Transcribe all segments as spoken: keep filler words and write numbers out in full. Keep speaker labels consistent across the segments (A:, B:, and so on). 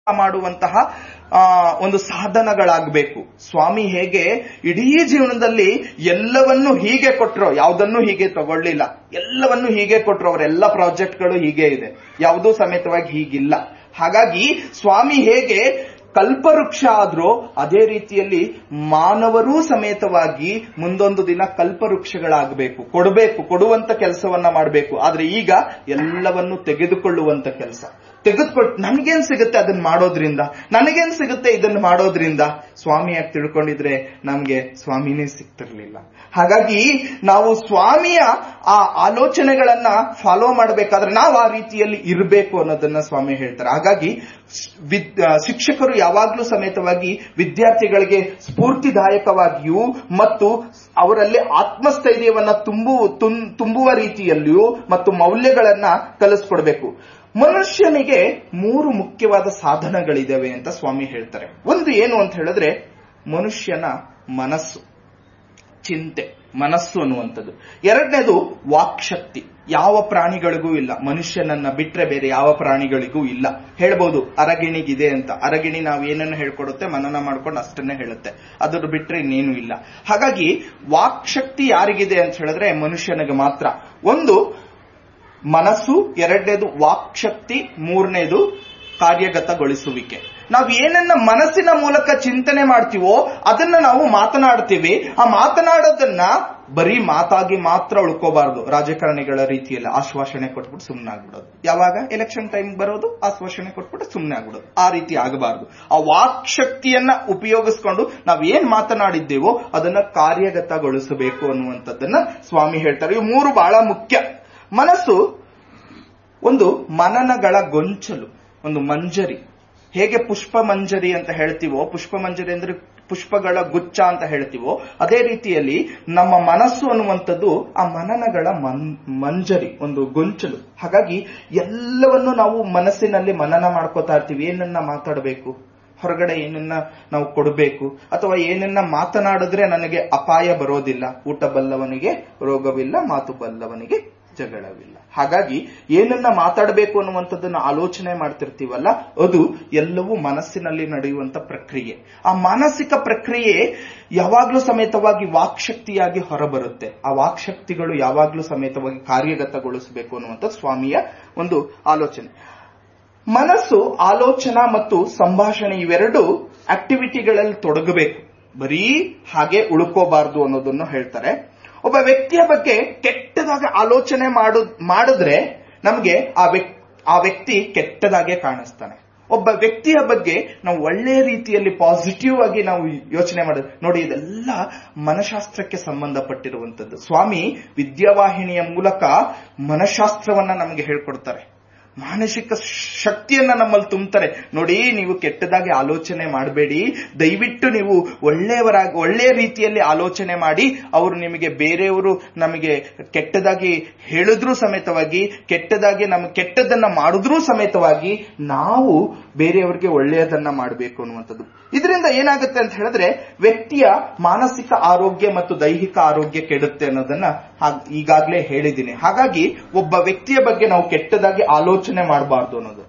A: ಮಾಡುವಂತಹ ಆ ಒಂದು ಸಾಧನಗಳಾಗಬೇಕು. ಸ್ವಾಮಿ ಹೇಗೆ ಇಡೀ ಜೀವನದಲ್ಲಿ ಎಲ್ಲವನ್ನೂ ಹೀಗೆ ಕೊಟ್ರೋ, ಯಾವುದನ್ನು ಹೀಗೆ ತಗೊಳ್ಳಿಲ್ಲ, ಎಲ್ಲವನ್ನೂ ಹೀಗೆ ಕೊಟ್ರು. ಅವರೆಲ್ಲ ಪ್ರಾಜೆಕ್ಟ್ಗಳು ಹೀಗೆ ಇದೆ, ಯಾವುದೂ ಸಮೇತವಾಗಿ ಹೀಗಿಲ್ಲ. ಹಾಗಾಗಿ ಸ್ವಾಮಿ ಹೇಗೆ ಕಲ್ಪವೃಕ್ಷ ಆದ್ರೂ ಅದೇ ರೀತಿಯಲ್ಲಿ ಮಾನವರೂ ಸಮೇತವಾಗಿ ಮುಂದೊಂದು ದಿನ ಕಲ್ಪವೃಕ್ಷಗಳಾಗಬೇಕು, ಕೊಡಬೇಕು, ಕೊಡುವಂತ ಕೆಲಸವನ್ನ ಮಾಡಬೇಕು. ಆದ್ರೆ ಈಗ ಎಲ್ಲವನ್ನೂ ತೆಗೆದುಕೊಳ್ಳುವಂತ ಕೆಲಸ. ತೆಗೆದುಕೊಳ್ ನನ್ಗೇನ್ ಸಿಗುತ್ತೆ ಅದನ್ನ ಮಾಡೋದ್ರಿಂದ, ನನಗೇನ್ ಸಿಗುತ್ತೆ ಇದನ್ನ ಮಾಡೋದ್ರಿಂದ. ಸ್ವಾಮಿಯಾಗಿ ತಿಳ್ಕೊಂಡಿದ್ರೆ ನಮ್ಗೆ ಸ್ವಾಮಿನೇ ಸಿಗ್ತಿರ್ಲಿಲ್ಲ. ಹಾಗಾಗಿ ನಾವು ಸ್ವಾಮಿಯ ಆ ಆಲೋಚನೆಗಳನ್ನ ಫಾಲೋ ಮಾಡಬೇಕಾದ್ರೆ ನಾವು ಆ ರೀತಿಯಲ್ಲಿ ಇರಬೇಕು ಅನ್ನೋದನ್ನ ಸ್ವಾಮಿ ಹೇಳ್ತಾರೆ. ಹಾಗಾಗಿ ಶಿಕ್ಷಕರು ಯಾವಾಗ್ಲೂ ಸಮೇತವಾಗಿ ವಿದ್ಯಾರ್ಥಿಗಳಿಗೆ ಸ್ಫೂರ್ತಿದಾಯಕವಾಗಿಯೂ ಮತ್ತು ಅವರಲ್ಲಿ ಆತ್ಮಸ್ಥೈರ್ಯವನ್ನ ತುಂಬು ತುಂಬುವ ರೀತಿಯಲ್ಲಿಯೂ ಮತ್ತು ಮೌಲ್ಯಗಳನ್ನ ಕಲಿಸ್ಕೊಡ್ಬೇಕು. ಮನುಷ್ಯನಿಗೆ ಮೂರು ಮುಖ್ಯವಾದ ಸಾಧನಗಳಿದಾವೆ ಅಂತ ಸ್ವಾಮಿ ಹೇಳ್ತಾರೆ. ಒಂದು ಏನು ಅಂತ ಹೇಳಿದ್ರೆ ಮನುಷ್ಯನ ಮನಸ್ಸು, ಚಿಂತೆ, ಮನಸ್ಸು ಅನ್ನುವಂಥದ್ದು. ಎರಡನೇದು ವಾಕ್ಶಕ್ತಿ. ಯಾವ ಪ್ರಾಣಿಗಳಿಗೂ ಇಲ್ಲ, ಮನುಷ್ಯನನ್ನ ಬಿಟ್ರೆ ಬೇರೆ ಯಾವ ಪ್ರಾಣಿಗಳಿಗೂ ಇಲ್ಲ. ಹೇಳ್ಬೋದು ಅರಗಿಣಿಗಿದೆ ಅಂತ, ಅರಗಿಣಿ ನಾವು ಏನನ್ನು ಹೇಳ್ಕೊಡುತ್ತೆ ಮನನ ಮಾಡ್ಕೊಂಡು ಅಷ್ಟನ್ನೇ ಹೇಳುತ್ತೆ, ಅದ್ರ ಬಿಟ್ರೆ ಇನ್ನೇನು ಇಲ್ಲ. ಹಾಗಾಗಿ ವಾಕ್ಶಕ್ತಿ ಯಾರಿಗಿದೆ ಅಂತ ಹೇಳಿದ್ರೆ ಮನುಷ್ಯನಿಗೆ ಮಾತ್ರ. ಒಂದು ಮನಸ್ಸು, ಎರಡನೇದು ವಾಕ್ಶಕ್ತಿ, ಮೂರನೇದು ಕಾರ್ಯಗತಗೊಳಿಸುವಿಕೆ. ನಾವು ಏನನ್ನ ಮನಸ್ಸಿನ ಮೂಲಕ ಚಿಂತನೆ ಮಾಡ್ತೀವೋ ಅದನ್ನ ನಾವು ಮಾತನಾಡ್ತೀವಿ. ಆ ಮಾತನಾಡೋದನ್ನ ಬರೀ ಮಾತಾಗಿ ಮಾತ್ರ ಉಳ್ಕೋಬಾರ್ದು. ರಾಜಕಾರಣಿಗಳ ರೀತಿಯಲ್ಲಿ ಆಶ್ವಾಸನೆ ಕೊಟ್ಬಿಟ್ಟು ಸುಮ್ಮನೆ ಆಗ್ಬಿಡೋದು, ಯಾವಾಗ ಎಲೆಕ್ಷನ್ ಟೈಮ್ ಬರೋದು ಆಶ್ವಾಸನೆ ಕೊಟ್ಬಿಟ್ಟು ಸುಮ್ಮನೆ ಆಗ್ಬಿಡೋದು, ಆ ರೀತಿ ಆಗಬಾರ್ದು. ಆ ವಾಕ್ ಶಕ್ತಿಯನ್ನ ಉಪಯೋಗಿಸ್ಕೊಂಡು ನಾವು ಏನ್ ಮಾತನಾಡಿದ್ದೇವೋ ಅದನ್ನ ಕಾರ್ಯಗತಗೊಳಿಸಬೇಕು ಅನ್ನುವಂಥದ್ದನ್ನ ಸ್ವಾಮಿ ಹೇಳ್ತಾರೆ. ಇವು ಮೂರು ಬಹಳ ಮುಖ್ಯ. ಮನಸ್ಸು ಒಂದು ಮನನಗಳ ಗೊಂಚಲು, ಒಂದು ಮಂಜರಿ. ಹೇಗೆ ಪುಷ್ಪ ಮಂಜರಿ ಅಂತ ಹೇಳ್ತೀವೋ, ಪುಷ್ಪ ಮಂಜರಿ ಅಂದ್ರೆ ಪುಷ್ಪಗಳ ಗುಚ್ಛ ಅಂತ ಹೇಳ್ತೀವೋ, ಅದೇ ರೀತಿಯಲ್ಲಿ ನಮ್ಮ ಮನಸ್ಸು ಅನ್ನುವಂಥದ್ದು ಆ ಮನನಗಳ ಮಂಜರಿ, ಒಂದು ಗೊಂಚಲು. ಹಾಗಾಗಿ ಎಲ್ಲವನ್ನು ನಾವು ಮನಸ್ಸಿನಲ್ಲಿ ಮನನ ಮಾಡ್ಕೋತಾ ಇರ್ತೀವಿ. ಏನನ್ನ ಮಾತಾಡಬೇಕು, ಹೊರಗಡೆ ಏನನ್ನ ನಾವು ಕೊಡಬೇಕು, ಅಥವಾ ಏನನ್ನ ಮಾತನಾಡಿದ್ರೆ ನನಗೆ ಅಪಾಯ ಬರೋದಿಲ್ಲ. ಊಟ ಬಲ್ಲವನಿಗೆ ರೋಗವಿಲ್ಲ, ಮಾತು ಬಲ್ಲವನಿಗೆ ಜಗಳವಿಲ್ಲ. ಹಾಗಾಗಿ ಏನನ್ನ ಮಾತಾಡಬೇಕು ಅನ್ನುವಂಥದ್ದನ್ನ ಆಲೋಚನೆ ಮಾಡ್ತಿರ್ತೀವಲ್ಲ, ಅದು ಎಲ್ಲವೂ ಮನಸ್ಸಿನಲ್ಲಿ ನಡೆಯುವಂತ ಪ್ರಕ್ರಿಯೆ. ಆ ಮಾನಸಿಕ ಪ್ರಕ್ರಿಯೆ ಯಾವಾಗ್ಲೂ ಸಮೇತವಾಗಿ ವಾಕ್ಶಕ್ತಿಯಾಗಿ ಹೊರಬರುತ್ತೆ. ಆ ವಾಕ್ಶಕ್ತಿಗಳು ಯಾವಾಗ್ಲೂ ಸಮೇತವಾಗಿ ಕಾರ್ಯಗತಗೊಳಿಸಬೇಕು ಅನ್ನುವಂಥದ್ದು ಸ್ವಾಮಿಯ ಒಂದು ಆಲೋಚನೆ. ಮನಸ್ಸು ಆಲೋಚನಾ ಮತ್ತು ಸಂಭಾಷಣೆ ಇವೆರಡು ಆಕ್ಟಿವಿಟಿಗಳಲ್ಲಿ ತೊಡಗಬೇಕು, ಬರೀ ಹಾಗೆ ಉಳ್ಕೋಬಾರ್ದು ಅನ್ನೋದನ್ನು ಹೇಳ್ತಾರೆ. ಒಬ್ಬ ವ್ಯಕ್ತಿಯ ಬಗ್ಗೆ ಕೆಟ್ಟದಾಗಿ ಆಲೋಚನೆ ಮಾಡು ಮಾಡಿದ್ರೆ ನಮಗೆ ಆ ವ್ಯಕ್ತಿ ಆ ವ್ಯಕ್ತಿ ಕೆಟ್ಟದಾಗೆ ಕಾಣಿಸ್ತಾನೆ. ಒಬ್ಬ ವ್ಯಕ್ತಿಯ ಬಗ್ಗೆ ನಾವು ಒಳ್ಳೆಯ ರೀತಿಯಲ್ಲಿ ಪಾಸಿಟಿವ್ ಆಗಿ ನಾವು ಯೋಚನೆ ಮಾಡೋದು ನೋಡಿ, ಇದೆಲ್ಲ ಮನಶಾಸ್ತ್ರಕ್ಕೆ ಸಂಬಂಧಪಟ್ಟಿರುವಂತದ್ದು. ಸ್ವಾಮಿ ವಿದ್ಯಾವಾಹಿನಿಯ ಮೂಲಕ ಮನಶಾಸ್ತ್ರವನ್ನ ನಮಗೆ ಹೇಳ್ಕೊಡ್ತಾರೆ, ಮಾನಸಿಕ ಶಕ್ತಿಯನ್ನ ನಮ್ಮಲ್ಲಿ ತುಂಬುತ್ತಾರೆ. ನೋಡಿ, ನೀವು ಕೆಟ್ಟದಾಗಿ ಆಲೋಚನೆ ಮಾಡಬೇಡಿ, ದಯವಿಟ್ಟು ನೀವು ಒಳ್ಳೆಯವರಾಗಿ ಒಳ್ಳೆಯ ರೀತಿಯಲ್ಲಿ ಆಲೋಚನೆ ಮಾಡಿ. ಅವರು ನಿಮಗೆ ಬೇರೆಯವರು ನಮಗೆ ಕೆಟ್ಟದಾಗಿ ಹೇಳಿದ್ರೂ ಸಮೇತವಾಗಿ, ಕೆಟ್ಟದಾಗಿ ನಮಗೆ ಕೆಟ್ಟದನ್ನ ಮಾಡಿದ್ರೂ ಸಮೇತವಾಗಿ ನಾವು ಬೇರೆಯವರಿಗೆ ಒಳ್ಳೆಯದನ್ನ ಮಾಡಬೇಕು ಅನ್ನುವಂಥದ್ದು. ಇದರಿಂದ ಏನಾಗುತ್ತೆ ಅಂತ ಹೇಳಿದ್ರೆ ವ್ಯಕ್ತಿಯ ಮಾನಸಿಕ ಆರೋಗ್ಯ ಮತ್ತು ದೈಹಿಕ ಆರೋಗ್ಯ ಕೆಡುತ್ತೆ ಅನ್ನೋದನ್ನ ಈಗಾಗಲೇ ಹೇಳಿದ್ದೀನಿ. ಹಾಗಾಗಿ ಒಬ್ಬ ವ್ಯಕ್ತಿಯ ಬಗ್ಗೆ ನಾವು ಕೆಟ್ಟದಾಗಿ ಆಲೋಚನೆ ಮಾಡಬಾರ್ದು ಅನ್ನೋದು.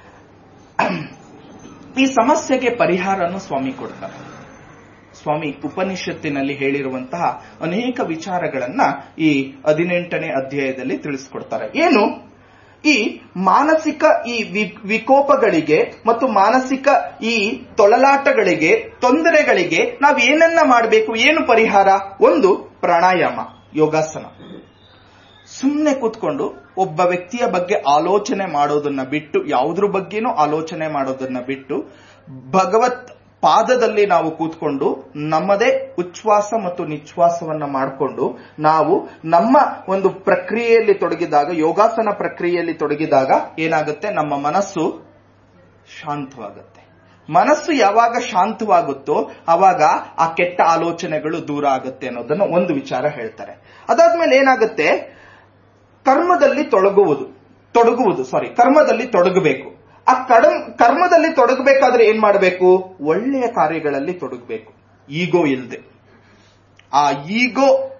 A: ಈ ಸಮಸ್ಯೆಗೆ ಪರಿಹಾರವನ್ನು ಸ್ವಾಮಿ ಕೊಡ್ತಾರೆ. ಸ್ವಾಮಿ ಉಪನಿಷತ್ತಿನಲ್ಲಿ ಹೇಳಿರುವಂತಹ ಅನೇಕ ವಿಚಾರಗಳನ್ನ ಈ ಹದಿನೆಂಟನೇ ಅಧ್ಯಾಯದಲ್ಲಿ ತಿಳಿಸ್ಕೊಡ್ತಾರೆ. ಏನು ಈ ಮಾನಸಿಕ ಈ ವಿಕೋಪಗಳಿಗೆ ಮತ್ತು ಮಾನಸಿಕ ಈ ತೊಳಲಾಟಗಳಿಗೆ, ತೊಂದರೆಗಳಿಗೆ ನಾವು ಏನನ್ನ ಮಾಡಬೇಕು, ಏನು ಪರಿಹಾರ? ಒಂದು ಪ್ರಾಣಾಯಾಮ, ಯೋಗಾಸನ. ಸುಮ್ಮನೆ ಕೂತ್ಕೊಂಡು ಒಬ್ಬ ವ್ಯಕ್ತಿಯ ಬಗ್ಗೆ ಆಲೋಚನೆ ಮಾಡೋದನ್ನ ಬಿಟ್ಟು, ಯಾವುದ್ರ ಬಗ್ಗೆನೂ ಆಲೋಚನೆ ಮಾಡೋದನ್ನ ಬಿಟ್ಟು ಭಗವತ್ ಪಾದದಲ್ಲಿ ನಾವು ಕೂತ್ಕೊಂಡು ನಮ್ಮದೇ ಉಚ್ಛ್ವಾಸ ಮತ್ತು ನಿಶ್ವಾಸವನ್ನ ಮಾಡಿಕೊಂಡು ನಾವು ನಮ್ಮ ಒಂದು ಪ್ರಕ್ರಿಯೆಯಲ್ಲಿ ತೊಡಗಿದಾಗ, ಯೋಗಾಸನ ಪ್ರಕ್ರಿಯೆಯಲ್ಲಿ ತೊಡಗಿದಾಗ ಏನಾಗುತ್ತೆ, ನಮ್ಮ ಮನಸ್ಸು ಶಾಂತವಾಗುತ್ತೆ. ಮನಸ್ಸು ಯಾವಾಗ ಶಾಂತವಾಗುತ್ತೋ ಆವಾಗ ಆ ಕೆಟ್ಟ ಆಲೋಚನೆಗಳು ದೂರ ಆಗುತ್ತೆ ಅನ್ನೋದನ್ನ ಒಂದು ವಿಚಾರ ಹೇಳ್ತಾರೆ. ಅದಾದ್ಮೇಲೆ ಏನಾಗುತ್ತೆ, ಕರ್ಮದಲ್ಲಿ ತೊಡಗುವುದು ತೊಡಗುವುದು ಸಾರಿ ಕರ್ಮದಲ್ಲಿ ತೊಡಗಬೇಕು. ಆ ಕರ್ಮ ಕರ್ಮದಲ್ಲಿ ತೊಡಗಬೇಕಾದ್ರೆ ಏನ್ ಮಾಡಬೇಕು? ಒಳ್ಳೆಯ ಕಾರ್ಯಗಳಲ್ಲಿ ತೊಡಗಬೇಕು, ಈಗೋ ಇಲ್ಲದೆ. ಆ ಈಗೋ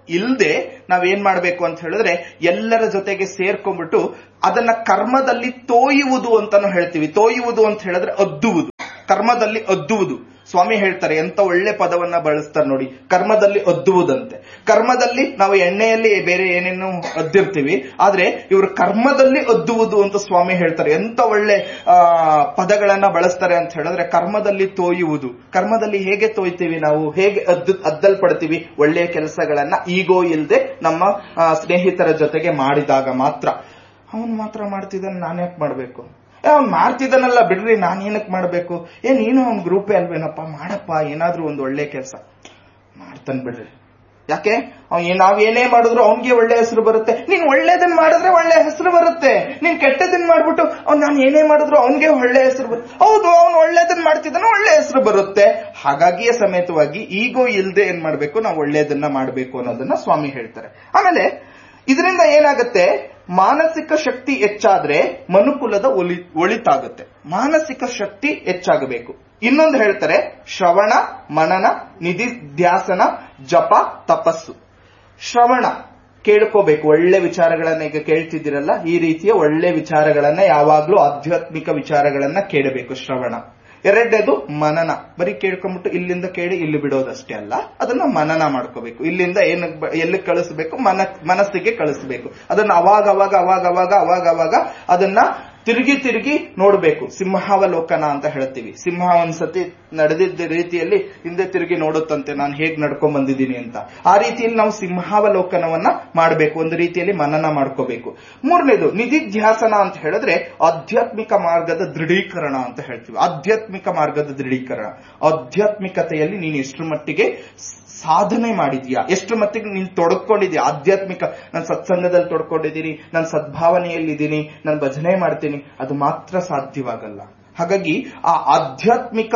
A: ಇಲ್ದೆ ನಾವೇನ್ ಮಾಡ್ಬೇಕು ಅಂತ ಹೇಳಿದ್ರೆ ಎಲ್ಲರ ಜೊತೆಗೆ ಸೇರ್ಕೊಂಡ್ಬಿಟ್ಟು ಅದನ್ನ ಕರ್ಮದಲ್ಲಿ ತೋಯುವುದು ಅಂತಾನು ಹೇಳ್ತೀವಿ. ತೋಯುವುದು ಅಂತ ಹೇಳಿದ್ರೆ ಅದ್ದುವುದು, ಕರ್ಮದಲ್ಲಿ ಅದ್ದುವುದು. ಸ್ವಾಮಿ ಹೇಳ್ತಾರೆ, ಎಂತ ಒಳ್ಳೆ ಪದವನ್ನ ಬಳಸ್ತಾರೆ ನೋಡಿ, ಕರ್ಮದಲ್ಲಿ ಅದ್ದುವುದಂತೆ. ಕರ್ಮದಲ್ಲಿ ನಾವು ಎಣ್ಣೆಯಲ್ಲಿ ಬೇರೆ ಏನೇನು ಅದ್ದಿರ್ತೀವಿ, ಆದ್ರೆ ಇವರು ಕರ್ಮದಲ್ಲಿ ಅದ್ದುವುದು ಅಂತ ಸ್ವಾಮಿ ಹೇಳ್ತಾರೆ. ಎಂತ ಒಳ್ಳೆ ಆ ಪದಗಳನ್ನ ಬಳಸ್ತಾರೆ ಅಂತ ಹೇಳಿದ್ರೆ, ಕರ್ಮದಲ್ಲಿ ತೋಯುವುದು. ಕರ್ಮದಲ್ಲಿ ಹೇಗೆ ತೋಯ್ತೀವಿ ನಾವು, ಹೇಗೆ ಅದ್ದು ಅದ್ದಲ್ಪಡ್ತೀವಿ? ಒಳ್ಳೆಯ ಕೆಲಸಗಳನ್ನ ಈಗೋ ಇಲ್ಲದೆ ನಮ್ಮ ಸ್ನೇಹಿತರ ಜೊತೆಗೆ ಮಾಡಿದಾಗ ಮಾತ್ರ. ಅವನು ಮಾತ್ರ ಮಾಡ್ತಿದ್ದಾನೆ, ನಾನ್ಯಾಕೆ ಮಾಡ್ಬೇಕು? ಅವ್ನು ಮಾಡ್ತಿದ್ದಾನಲ್ಲ ಬಿಡ್ರಿ, ನಾನ್ ಏನಕ್ ಮಾಡ್ಬೇಕು? ಏ ನೀನು ಅವ್ನ ಗ್ರೂಪೇ ಅಲ್ವೇನಪ್ಪ, ಮಾಡಪ್ಪ ಏನಾದ್ರೂ ಒಂದು ಒಳ್ಳೆ ಕೆಲಸ. ಮಾಡ್ತಾನೆ ಬಿಡ್ರಿ, ಯಾಕೆ ನಾವ್ ಏನೇ ಮಾಡಿದ್ರು ಅವನ್ಗೆ ಒಳ್ಳೆ ಹೆಸರು ಬರುತ್ತೆ. ನೀನ್ ಒಳ್ಳೇದನ್ ಮಾಡಿದ್ರೆ ಒಳ್ಳೆ ಹೆಸರು ಬರುತ್ತೆ, ನೀನ್ ಕೆಟ್ಟದನ್ ಮಾಡ್ಬಿಟ್ಟು ಅವ್ನ್ ನಾನು ಏನೇ ಮಾಡಿದ್ರು ಅವನ್ಗೆ ಒಳ್ಳೆ ಹೆಸರು ಬರುತ್ತೆ. ಹೌದು, ಅವ್ನು ಒಳ್ಳೇದನ್ ಮಾಡ್ತಿದ್ದಾನ, ಒಳ್ಳೆ ಹೆಸರು ಬರುತ್ತೆ. ಹಾಗಾಗಿಯೇ ಸಮೇತವಾಗಿ ಈಗೋ ಇಲ್ದೆ ಏನ್ ಮಾಡ್ಬೇಕು, ನಾವು ಒಳ್ಳೇದನ್ನ ಮಾಡ್ಬೇಕು ಅನ್ನೋದನ್ನ ಸ್ವಾಮಿ ಹೇಳ್ತಾರೆ. ಆಮೇಲೆ ಇದರಿಂದ ಏನಾಗುತ್ತೆ, ಮಾನಸಿಕ ಶಕ್ತಿ ಹೆಚ್ಚಾದ್ರೆ ಮನುಕುಲದ ಒಲಿ ಒಳಿತಾಗುತ್ತೆ. ಮಾನಸಿಕ ಶಕ್ತಿ ಹೆಚ್ಚಾಗಬೇಕು. ಇನ್ನೊಂದು ಹೇಳ್ತಾರೆ, ಶ್ರವಣ, ಮನನ, ನಿಧಿಧ್ಯಾಸನ, ಜಪ, ತಪಸ್ಸು. ಶ್ರವಣ ಕೇಳ್ಕೋಬೇಕು, ಒಳ್ಳೆ ವಿಚಾರಗಳನ್ನ ಈಗ ಕೇಳ್ತಿದ್ದೀರಲ್ಲ, ಈ ರೀತಿಯ ಒಳ್ಳೆ ವಿಚಾರಗಳನ್ನ ಯಾವಾಗ್ಲೂ ಆಧ್ಯಾತ್ಮಿಕ ವಿಚಾರಗಳನ್ನ ಕೇಳಬೇಕು, ಶ್ರವಣ. ಎರಡನೇದು ಮನನ, ಬರೀ ಕೇಳ್ಕೊಂಡ್ಬಿಟ್ಟು ಇಲ್ಲಿಂದ ಕೇಳಿ ಇಲ್ಲಿ ಬಿಡೋದಷ್ಟೇ ಅಲ್ಲ, ಅದನ್ನ ಮನನ ಮಾಡ್ಕೋಬೇಕು. ಇಲ್ಲಿಂದ ಏನು ಎಲ್ಲಿ ಕಳಿಸ್ಬೇಕು, ಮನ ಮನಸ್ಸಿಗೆ ಕಳಿಸ್ಬೇಕು. ಅದನ್ನ ಅವಾಗ ಅವಾಗ ಅವಾಗ ಅವಾಗ ಅವಾಗ ಅವಾಗ ಅದನ್ನ ತಿರುಗಿ ತಿರುಗಿ ನೋಡ್ಬೇಕು. ಸಿಂಹಾವಲೋಕನ ಅಂತ ಹೇಳ್ತೀವಿ. ಸಿಂಹ ಒಂದ್ಸತಿ ನಡೆದಿದ್ದ ರೀತಿಯಲ್ಲಿ ಹಿಂದೆ ತಿರುಗಿ ನೋಡುತ್ತಂತೆ, ನಾನು ಹೇಗ್ ನಡ್ಕೊಂಡ್ ಬಂದಿದ್ದೀನಿ ಅಂತ. ಆ ರೀತಿಯಲ್ಲಿ ನಾವು ಸಿಂಹಾವಲೋಕನವನ್ನ ಮಾಡಬೇಕು, ಒಂದು ರೀತಿಯಲ್ಲಿ ಮನನ ಮಾಡ್ಕೋಬೇಕು. ಮೂರನೇದು ನಿಧಿಧ್ಯಾಸನ ಅಂತ ಹೇಳಿದ್ರೆ ಆಧ್ಯಾತ್ಮಿಕ ಮಾರ್ಗದ ದೃಢೀಕರಣ ಅಂತ ಹೇಳ್ತೀವಿ. ಆಧ್ಯಾತ್ಮಿಕ ಮಾರ್ಗದ ದೃಢೀಕರಣ, ಆಧ್ಯಾತ್ಮಿಕತೆಯಲ್ಲಿ ನೀನು ಎಷ್ಟು ಮಟ್ಟಿಗೆ ಸಾಧನೆ ಮಾಡಿದ್ಯಾ, ಎಷ್ಟು ಮಟ್ಟಿಗೆ ನೀನು ತೊಡಕೊಂಡಿದ್ಯಾ ಆಧ್ಯಾತ್ಮಿಕ. ನಾನು ಸತ್ಸಂಗದಲ್ಲಿ ತೊಡ್ಕೊಂಡಿದ್ದೀನಿ, ನಾನು ಸದ್ಭಾವನೆಯಲ್ಲಿದ್ದೀನಿ, ನಾನು ಭಜನೆ ಮಾಡ್ತೀನಿ, ಅದು ಮಾತ್ರ ಸಾಧ್ಯವಾಗಲ್ಲ. ಹಾಗಾಗಿ ಆ ಆಧ್ಯಾತ್ಮಿಕ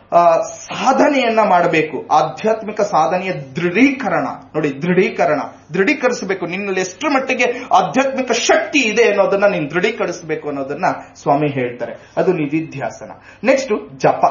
A: ಸಾಧನೆಯನ್ನ ಮಾಡಬೇಕು. ಆಧ್ಯಾತ್ಮಿಕ ಸಾಧನೆಯ ದೃಢೀಕರಣ ನೋಡಿ, ದೃಢೀಕರಣ ದೃಢೀಕರಿಸಬೇಕು. ನಿನ್ನಲ್ಲಿ ಎಷ್ಟು ಮಟ್ಟಿಗೆ ಆಧ್ಯಾತ್ಮಿಕ ಶಕ್ತಿ ಇದೆ ಅನ್ನೋದನ್ನ ನೀನು ದೃಢೀಕರಿಸಬೇಕು ಅನ್ನೋದನ್ನ ಸ್ವಾಮಿ ಹೇಳ್ತಾರೆ. ಅದು ನಿಧಿಧ್ಯಾಸನ. ನೆಕ್ಸ್ಟ್ ಜಪ.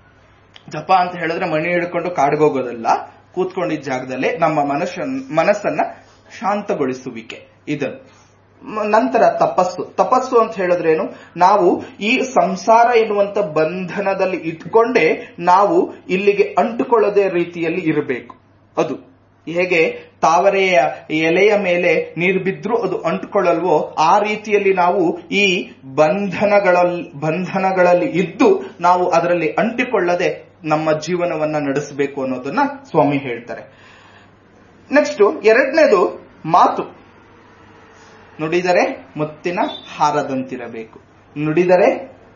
A: ಜಪ ಅಂತ ಹೇಳಿದ್ರೆ ಮಣಿ ಹಿಡ್ಕೊಂಡು ಕಾಡ್ಗೋಗೋದಲ್ಲ, ಕೂತ್ಕೊಂಡಿದ್ದ ಜಾಗದಲ್ಲೇ ನಮ್ಮ ಮನಸ್ಸ ಮನಸ್ಸನ್ನ ಶಾಂತಗೊಳಿಸುವಿಕೆ. ಇದನ್ನು ನಂತರ ತಪಸ್ಸು. ತಪಸ್ಸು ಅಂತ ಹೇಳಿದ್ರೇನು, ನಾವು ಈ ಸಂಸಾರ ಎನ್ನುವಂತ ಬಂಧನದಲ್ಲಿ ಇಟ್ಕೊಂಡೇ ನಾವು ಇಲ್ಲಿಗೆ ಅಂಟುಕೊಳ್ಳದೆ ರೀತಿಯಲ್ಲಿ ಇರಬೇಕು. ಅದು ಹೇಗೆ ತಾವರೆಯ ಎಲೆಯ ಮೇಲೆ ನೀರು ಬಿದ್ರೂ ಅದು ಅಂಟುಕೊಳ್ಳಲ್ವೋ, ಆ ರೀತಿಯಲ್ಲಿ ನಾವು ಈ ಬಂಧನಗಳಲ್ಲಿ ಬಂಧನಗಳಲ್ಲಿ ಇದ್ದು ನಾವು ಅದರಲ್ಲಿ ಅಂಟಿಕೊಳ್ಳದೆ ನಮ್ಮ ಜೀವನವನ್ನ ನಡೆಸಬೇಕು ಅನ್ನೋದನ್ನ ಸ್ವಾಮಿ ಹೇಳ್ತಾರೆ. ನೆಕ್ಸ್ಟ್ ಎರಡನೇದು ಮಾತು. ನುಡಿದರೆ ಮುತ್ತಿನ ಹಾರದಂತಿರಬೇಕು, ನುಡಿದರೆ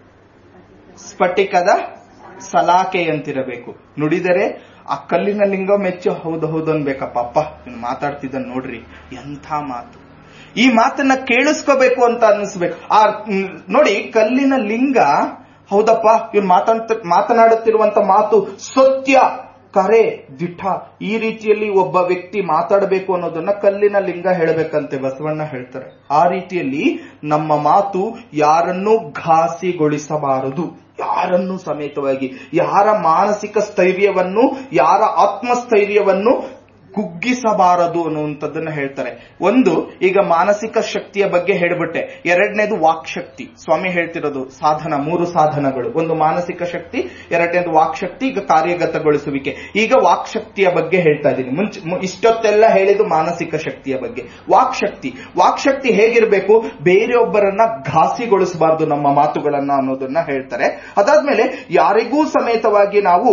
A: ಸ್ಫಟಿಕದ ಸಲಾಕೆಯಂತಿರಬೇಕು, ನುಡಿದರೆ ಆ ಕಲ್ಲಿನ ಲಿಂಗ ಮೆಚ್ಚು ಹೌದು ಹೌದು ಅನ್ಬೇಕಪ್ಪ, ಅಪ್ಪ ಇವ್ನು ಮಾತಾಡ್ತಿದ್ದ ನೋಡ್ರಿ ಎಂಥ ಮಾತು, ಈ ಮಾತನ್ನ ಕೇಳಿಸ್ಕೋಬೇಕು ಅಂತ ಅನ್ನಿಸ್ಬೇಕು. ಆ ನೋಡಿ, ಕಲ್ಲಿನ ಲಿಂಗ ಹೌದಪ್ಪ ಇವ್ನು ಮಾತಾಡ್ತ ಮಾತನಾಡುತ್ತಿರುವಂತ ಮಾತು ಸತ್ಯ, ಕರೆ, ದಿಠ, ಈ ರೀತಿಯಲ್ಲಿ ಒಬ್ಬ ವ್ಯಕ್ತಿ ಮಾತಾಡಬೇಕು ಅನ್ನೋದನ್ನ ಕಲ್ಲಿನ ಲಿಂಗ ಹೇಳಬೇಕಂತೆ ಬಸವಣ್ಣ ಹೇಳ್ತಾರೆ. ಆ ರೀತಿಯಲ್ಲಿ ನಮ್ಮ ಮಾತು ಯಾರನ್ನೂ ಘಾಸಿಗೊಳಿಸಬಾರದು, ಯಾರನ್ನೂ ಸಮೇತವಾಗಿ ಯಾರ ಮಾನಸಿಕ ಸ್ಥೈರ್ಯವನ್ನು, ಯಾರ ಆತ್ಮಸ್ಥೈರ್ಯವನ್ನು ಕುಗ್ಗಿಸಬಾರದು ಅನ್ನುವಂಥದ್ದನ್ನ ಹೇಳ್ತಾರೆ. ಒಂದು, ಈಗ ಮಾನಸಿಕ ಶಕ್ತಿಯ ಬಗ್ಗೆ ಹೇಳ್ಬಿಟ್ಟೆ. ಎರಡನೇದು ವಾಕ್ಶಕ್ತಿ. ಸ್ವಾಮಿ ಹೇಳ್ತಿರೋದು ಸಾಧನ, ಮೂರು ಸಾಧನಗಳು. ಒಂದು ಮಾನಸಿಕ ಶಕ್ತಿ, ಎರಡನೇದು ವಾಕ್ಶಕ್ತಿ, ಈಗ ಕಾರ್ಯಗತಗೊಳಿಸುವಿಕೆ. ಈಗ ವಾಕ್ಶಕ್ತಿಯ ಬಗ್ಗೆ ಹೇಳ್ತಾ ಇದ್ದೀನಿ. ಮುಂಚೆ ಇಷ್ಟೊತ್ತೆಲ್ಲ ಹೇಳಿದ್ದು ಮಾನಸಿಕ ಶಕ್ತಿಯ ಬಗ್ಗೆ. ವಾಕ್ಶಕ್ತಿ ವಾಕ್ಶಕ್ತಿ ಹೇಗಿರಬೇಕು, ಬೇರೆಯೊಬ್ಬರನ್ನ ಘಾಸಿಗೊಳಿಸಬಾರದು ನಮ್ಮ ಮಾತುಗಳನ್ನ ಅನ್ನೋದನ್ನ ಹೇಳ್ತಾರೆ. ಅದಾದ್ಮೇಲೆ ಯಾರಿಗೂ ಸಮೇತವಾಗಿ ನಾವು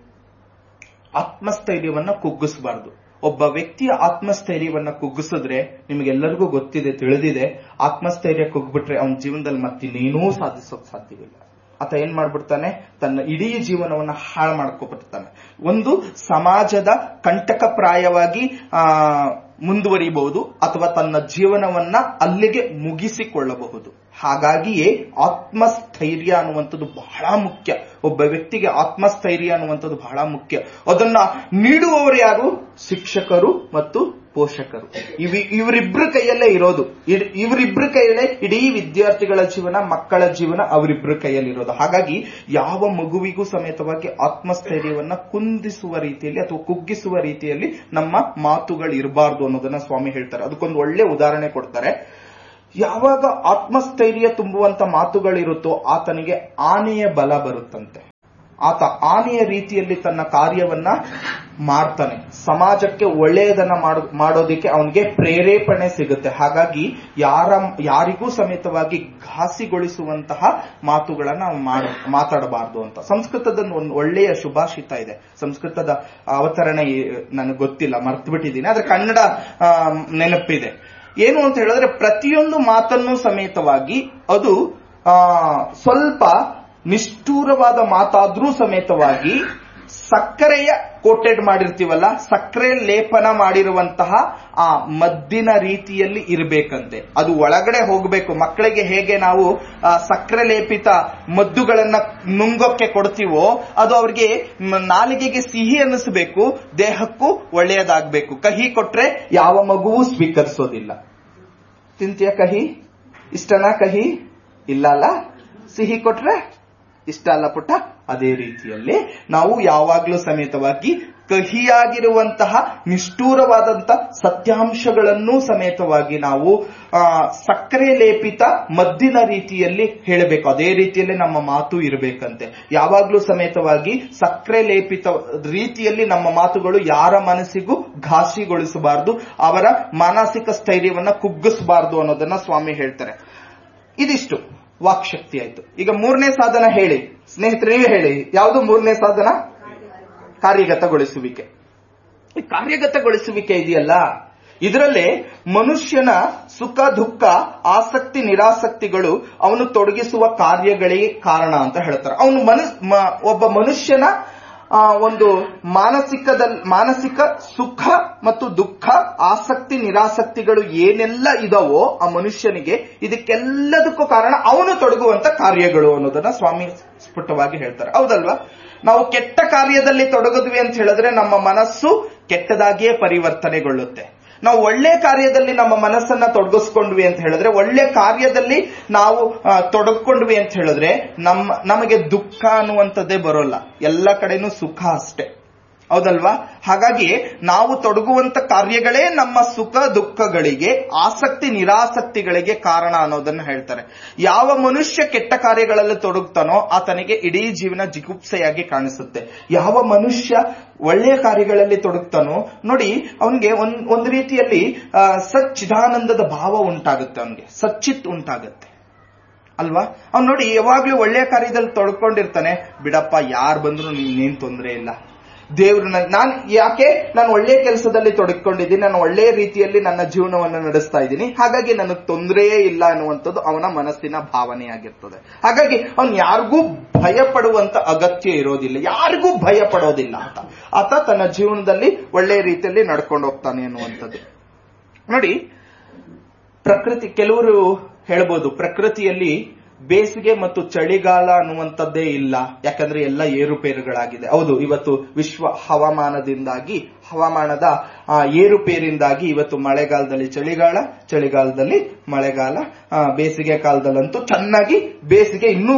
A: ಆತ್ಮಸ್ಥೈರ್ಯವನ್ನ ಕುಗ್ಗಿಸಬಾರದು. ಒಬ್ಬ ವ್ಯಕ್ತಿಯ ಆತ್ಮಸ್ಥೈರ್ಯವನ್ನ ಕುಗ್ಗಿಸಿದ್ರೆ ನಿಮಗೆಲ್ಲರಿಗೂ ಗೊತ್ತಿದೆ, ತಿಳಿದಿದೆ, ಆತ್ಮಸ್ಥೈರ್ಯ ಕುಗ್ಬಿಟ್ರೆ ಅವನ ಜೀವನದಲ್ಲಿ ಮತ್ತಿನ್ನೇನೂ ಸಾಧಿಸೋಕ್ ಸಾಧ್ಯವಿಲ್ಲ. ಆತ ಏನ್ ಮಾಡ್ಬಿಡ್ತಾನೆ, ತನ್ನ ಇಡೀ ಜೀವನವನ್ನ ಹಾಳು ಮಾಡ್ಕೊಬಿಡ್ತಾನೆ. ಒಂದು ಸಮಾಜದ ಕಂಟಕಪ್ರಾಯವಾಗಿ ಆ ಮುಂದುವರಿಯಬಹುದು, ಅಥವಾ ತನ್ನ ಜೀವನವನ್ನ ಅಲ್ಲಿಗೆ ಮುಗಿಸಿಕೊಳ್ಳಬಹುದು. ಹಾಗಾಗಿಯೇ ಆತ್ಮಸ್ಥೈರ್ಯ ಅನ್ನುವಂಥದ್ದು ಬಹಳ ಮುಖ್ಯ. ಒಬ್ಬ ವ್ಯಕ್ತಿಗೆ ಆತ್ಮಸ್ಥೈರ್ಯ ಅನ್ನುವಂಥದ್ದು ಬಹಳ ಮುಖ್ಯ. ಅದನ್ನ ನೀಡುವವರು ಯಾರು? ಶಿಕ್ಷಕರು ಮತ್ತು ಪೋಷಕರು. ಇವ್ ಇವರಿಬ್ರ ಕೈಯಲ್ಲೇ ಇರೋದು. ಇವರಿಬ್ರ ಕೈಯಲ್ಲೇ ಇಡೀ ವಿದ್ಯಾರ್ಥಿಗಳ ಜೀವನ, ಮಕ್ಕಳ ಜೀವನ ಅವರಿಬ್ರ ಕೈಯಲ್ಲಿರೋದು. ಹಾಗಾಗಿ ಯಾವ ಮಗುವಿಗೂ ಸಮೇತವಾಗಿ ಆತ್ಮಸ್ಥೈರ್ಯವನ್ನ ಕುಂದಿಸುವ ರೀತಿಯಲ್ಲಿ ಅಥವಾ ಕುಗ್ಗಿಸುವ ರೀತಿಯಲ್ಲಿ ನಮ್ಮ ಮಾತುಗಳು ಇರಬಾರ್ದು ಅನ್ನೋದನ್ನ ಸ್ವಾಮಿ ಹೇಳ್ತಾರೆ. ಅದಕ್ಕೊಂದು ಒಳ್ಳೆ ಉದಾಹರಣೆ ಕೊಡ್ತಾರೆ. ಯಾವಾಗ ಆತ್ಮಸ್ಥೈರ್ಯ ತುಂಬುವಂತ ಮಾತುಗಳಿರುತ್ತೋ ಆತನಿಗೆ ಆನೆಯ ಬಲ ಬರುತ್ತಂತೆ. ಆತ ಆನೆಯ ರೀತಿಯಲ್ಲಿ ತನ್ನ ಕಾರ್ಯವನ್ನ ಮಾಡ್ತಾನೆ. ಸಮಾಜಕ್ಕೆ ಒಳ್ಳೆಯದನ್ನ ಮಾಡೋದಿಕ್ಕೆ ಅವನಿಗೆ ಪ್ರೇರೇಪಣೆ ಸಿಗುತ್ತೆ. ಹಾಗಾಗಿ ಯಾರ ಯಾರಿಗೂ ಸಮೇತವಾಗಿ ಘಾಸಿಗೊಳಿಸುವಂತಹ ಮಾತುಗಳನ್ನ ನಾವು ಮಾತಾಡಬಾರ್ದು ಅಂತ. ಸಂಸ್ಕೃತದ ಒಂದು ಒಳ್ಳೆಯ ಶುಭಾಷಿತ ಇದೆ. ಸಂಸ್ಕೃತದ ಅವತರಣೆ ನನಗೆ ಗೊತ್ತಿಲ್ಲ, ಮರ್ತು ಬಿಟ್ಟಿದ್ದೀನಿ, ಆದ್ರೆ ಕನ್ನಡ ನೆನಪಿದೆ. ಏನು ಅಂತ ಹೇಳಿದ್ರೆ, ಪ್ರತಿಯೊಂದು ಮಾತನ್ನು ಸಮೇತವಾಗಿ ಅದು ಆ ಸ್ವಲ್ಪ ನಿಷ್ಠೂರವಾದ ಮಾತಾದ್ರೂ ಸಮೇತವಾಗಿ ಸಕ್ಕರೆಯ ಕೋಟೆಡ್ ಮಾಡಿರ್ತೀವಲ್ಲ, ಸಕ್ಕರೆ ಲೇಪನ ಮಾಡಿರುವಂತಹ ಆ ಮದ್ದಿನ ರೀತಿಯಲ್ಲಿ ಇರಬೇಕಂತೆ. ಅದು ಒಳಗಡೆ ಹೋಗಬೇಕು. ಮಕ್ಕಳಿಗೆ ಹೇಗೆ ನಾವು ಸಕ್ಕರೆ ಲೇಪಿತ ಮದ್ದುಗಳನ್ನ ನುಂಗೋಕ್ಕೆ ಕೊಡ್ತೀವೋ ಅದು ಅವ್ರಿಗೆ ನಾಲಿಗೆಗೆ ಸಿಹಿ ಅನ್ನಿಸಬೇಕು, ದೇಹಕ್ಕೂ ಒಳ್ಳೆಯದಾಗಬೇಕು. ಕಹಿ ಕೊಟ್ರೆ ಯಾವ ಮಗುವೂ ಸ್ವೀಕರಿಸೋದಿಲ್ಲ. ತಿಂತೀಯ ಕಹಿ? ಇಷ್ಟನಾ ಕಹಿ? ಇಲ್ಲ ಅಲ್ಲ. ಸಿಹಿ ಕೊಟ್ರೆ ಇಷ್ಟ ಅಲ್ಲ ಪುಟ್ಟ. ಅದೇ ರೀತಿಯಲ್ಲಿ ನಾವು ಯಾವಾಗಲೂ ಸಮೇತವಾಗಿ ಕಹಿಯಾಗಿರುವಂತಹ ನಿಷ್ಠೂರವಾದಂತಹ ಸತ್ಯಾಂಶಗಳನ್ನು ಸಮೇತವಾಗಿ ನಾವು ಆ ಸಕ್ಕರೆ ಲೇಪಿತ ಮದ್ದಿನ ರೀತಿಯಲ್ಲಿ ಹೇಳಬೇಕು. ಅದೇ ರೀತಿಯಲ್ಲಿ ನಮ್ಮ ಮಾತು ಇರಬೇಕಂತೆ. ಯಾವಾಗಲೂ ಸಮೇತವಾಗಿ ಸಕ್ಕರೆ ಲೇಪಿತ ರೀತಿಯಲ್ಲಿ ನಮ್ಮ ಮಾತುಗಳು ಯಾರ ಮನಸ್ಸಿಗೂ ಘಾಸಿಗೊಳಿಸಬಾರದು, ಅವರ ಮಾನಸಿಕ ಸ್ಥೈರ್ಯವನ್ನ ಕುಗ್ಗಿಸಬಾರದು ಅನ್ನೋದನ್ನ ಸ್ವಾಮಿ ಹೇಳ್ತಾರೆ. ಇದಿಷ್ಟು ವಾಕ್ಶಕ್ತಿ ಆಯ್ತು. ಈಗ ಮೂರನೇ ಸಾಧನ ಹೇಳಿ ಸ್ನೇಹಿತರೆ, ನೀವೇ ಹೇಳಿ. ಯಾವುದು ಮೂರನೇ ಸಾಧನ? ಕಾರ್ಯಗತಗೊಳಿಸುವಿಕೆ. ಈ ಕಾರ್ಯಗತಗೊಳಿಸುವಿಕೆ ಇದೆಯಲ್ಲ, ಇದರಲ್ಲೇ ಮನುಷ್ಯನ ಸುಖ ದುಃಖ ಆಸಕ್ತಿ ನಿರಾಸಕ್ತಿಗಳು ಅವನು ತೊಡಗಿಸುವ ಕಾರ್ಯಗಳಿಗೆ ಕಾರಣ ಅಂತ ಹೇಳ್ತಾರೆ. ಅವನು ಮನು ಒಬ್ಬ ಮನುಷ್ಯನ ಒಂದು ಮಾನಸಿಕದಲ್ಲಿ ಮಾನಸಿಕ ಸುಖ ಮತ್ತು ದುಃಖ ಆಸಕ್ತಿ ನಿರಾಸಕ್ತಿಗಳು ಏನೆಲ್ಲ ಇದಾವೋ ಆ ಮನುಷ್ಯನಿಗೆ ಇದಕ್ಕೆಲ್ಲದಕ್ಕೂ ಕಾರಣ ಅವನು ತೊಡಗುವಂತ ಕಾರ್ಯಗಳು ಅನ್ನೋದನ್ನ ಸ್ವಾಮಿ ಸ್ಫುಟವಾಗಿ ಹೇಳ್ತಾರೆ. ಹೌದಲ್ವಾ? ನಾವು ಕೆಟ್ಟ ಕಾರ್ಯದಲ್ಲಿ ತೊಡಗಿದ್ವಿ ಅಂತ ಹೇಳಿದ್ರೆ ನಮ್ಮ ಮನಸ್ಸು ಕೆಟ್ಟದಾಗಿಯೇ ಪರಿವರ್ತನೆಗೊಳ್ಳುತ್ತೆ. ನಾವು ಒಳ್ಳೆ ಕಾರ್ಯದಲ್ಲಿ ನಮ್ಮ ಮನಸ್ಸನ್ನ ತೊಡಗಿಸ್ಕೊಂಡ್ವಿ ಅಂತ ಹೇಳಿದ್ರೆ, ಒಳ್ಳೆ ಕಾರ್ಯದಲ್ಲಿ ನಾವು ತೊಡಗಿಕೊಂಡ್ವಿ ಅಂತ ಹೇಳಿದ್ರೆ ನಮ್ಮ ನಮಗೆ ದುಃಖ ಅನ್ನುವಂಥದ್ದೇ ಬರೋಲ್ಲ. ಎಲ್ಲ ಕಡೆನೂ ಸುಖ ಅಷ್ಟೇ. ಹೌದಲ್ವಾ? ಹಾಗಾಗಿ ನಾವು ತೊಡಗುವಂತ ಕಾರ್ಯಗಳೇ ನಮ್ಮ ಸುಖ ದುಃಖಗಳಿಗೆ ಆಸಕ್ತಿ ನಿರಾಸಕ್ತಿಗಳಿಗೆ ಕಾರಣ ಅನ್ನೋದನ್ನ ಹೇಳ್ತಾರೆ. ಯಾವ ಮನುಷ್ಯ ಕೆಟ್ಟ ಕಾರ್ಯಗಳಲ್ಲಿ ತೊಡಗ್ತಾನೋ ಆತನಿಗೆ ಇಡೀ ಜೀವನ ಜಿಗುಪ್ಸೆಯಾಗಿ ಕಾಣಿಸುತ್ತೆ. ಯಾವ ಮನುಷ್ಯ ಒಳ್ಳೆಯ ಕಾರ್ಯಗಳಲ್ಲಿ ತೊಡಗ್ತಾನೋ ನೋಡಿ, ಅವನಿಗೆ ಒಂದ್ ಒಂದು ರೀತಿಯಲ್ಲಿ ಸಚ್ಚಿದಾನಂದದ ಭಾವ ಉಂಟಾಗುತ್ತೆ, ಅವನಿಗೆ ಸಚ್ಚಿತ್ ಉಂಟಾಗುತ್ತೆ ಅಲ್ವಾ? ಅವ್ನು ನೋಡಿ ಯಾವಾಗ್ಲೂ ಒಳ್ಳೆಯ ಕಾರ್ಯದಲ್ಲಿ ತೊಡ್ಕೊಂಡಿರ್ತಾನೆ. ಬಿಡಪ್ಪ, ಯಾರು ಬಂದ್ರು ನೀನೇನ್ ತೊಂದರೆ ಇಲ್ಲ, ದೇವ್ರು ನಾನು ಯಾಕೆ ನಾನು ಒಳ್ಳೆಯ ಕೆಲಸದಲ್ಲಿ ತೊಡಗಿಕೊಂಡಿದ್ದೀನಿ, ನಾನು ಒಳ್ಳೆಯ ರೀತಿಯಲ್ಲಿ ನನ್ನ ಜೀವನವನ್ನು ನಡೆಸ್ತಾ ಇದ್ದೀನಿ, ಹಾಗಾಗಿ ನನಗೆ ತೊಂದರೆಯೇ ಇಲ್ಲ ಅನ್ನುವಂಥದ್ದು ಅವನ ಮನಸ್ಸಿನ ಭಾವನೆಯಾಗಿರ್ತದೆ. ಹಾಗಾಗಿ ಅವನು ಯಾರಿಗೂ ಭಯ ಪಡುವಂತ ಅಗತ್ಯ ಇರೋದಿಲ್ಲ, ಯಾರಿಗೂ ಭಯ ಪಡೋದಿಲ್ಲ ಅಂತ ಆತ ತನ್ನ ಜೀವನದಲ್ಲಿ ಒಳ್ಳೆಯ ರೀತಿಯಲ್ಲಿ ನಡ್ಕೊಂಡು ಹೋಗ್ತಾನೆ ಅನ್ನುವಂಥದ್ದು. ನೋಡಿ, ಪ್ರಕೃತಿ, ಕೆಲವರು ಹೇಳ್ಬೋದು ಪ್ರಕೃತಿಯಲ್ಲಿ ಬೇಸಿಗೆ ಮತ್ತು ಚಳಿಗಾಲ ಅನ್ನುವಂಥದ್ದೇ ಇಲ್ಲ, ಯಾಕಂದ್ರೆ ಎಲ್ಲ ಏರುಪೇರುಗಳಾಗಿದೆ. ಹೌದು, ಇವತ್ತು ವಿಶ್ವ ಹವಾಮಾನದಿಂದಾಗಿ ಹವಾಮಾನದ ಏರುಪೇರಿಂದಾಗಿ ಇವತ್ತು ಮಳೆಗಾಲದಲ್ಲಿ ಚಳಿಗಾಲ, ಚಳಿಗಾಲದಲ್ಲಿ ಮಳೆಗಾಲ, ಬೇಸಿಗೆ ಕಾಲದಲ್ಲಂತೂ ಚೆನ್ನಾಗಿ ಬೇಸಿಗೆ ಇನ್ನೂ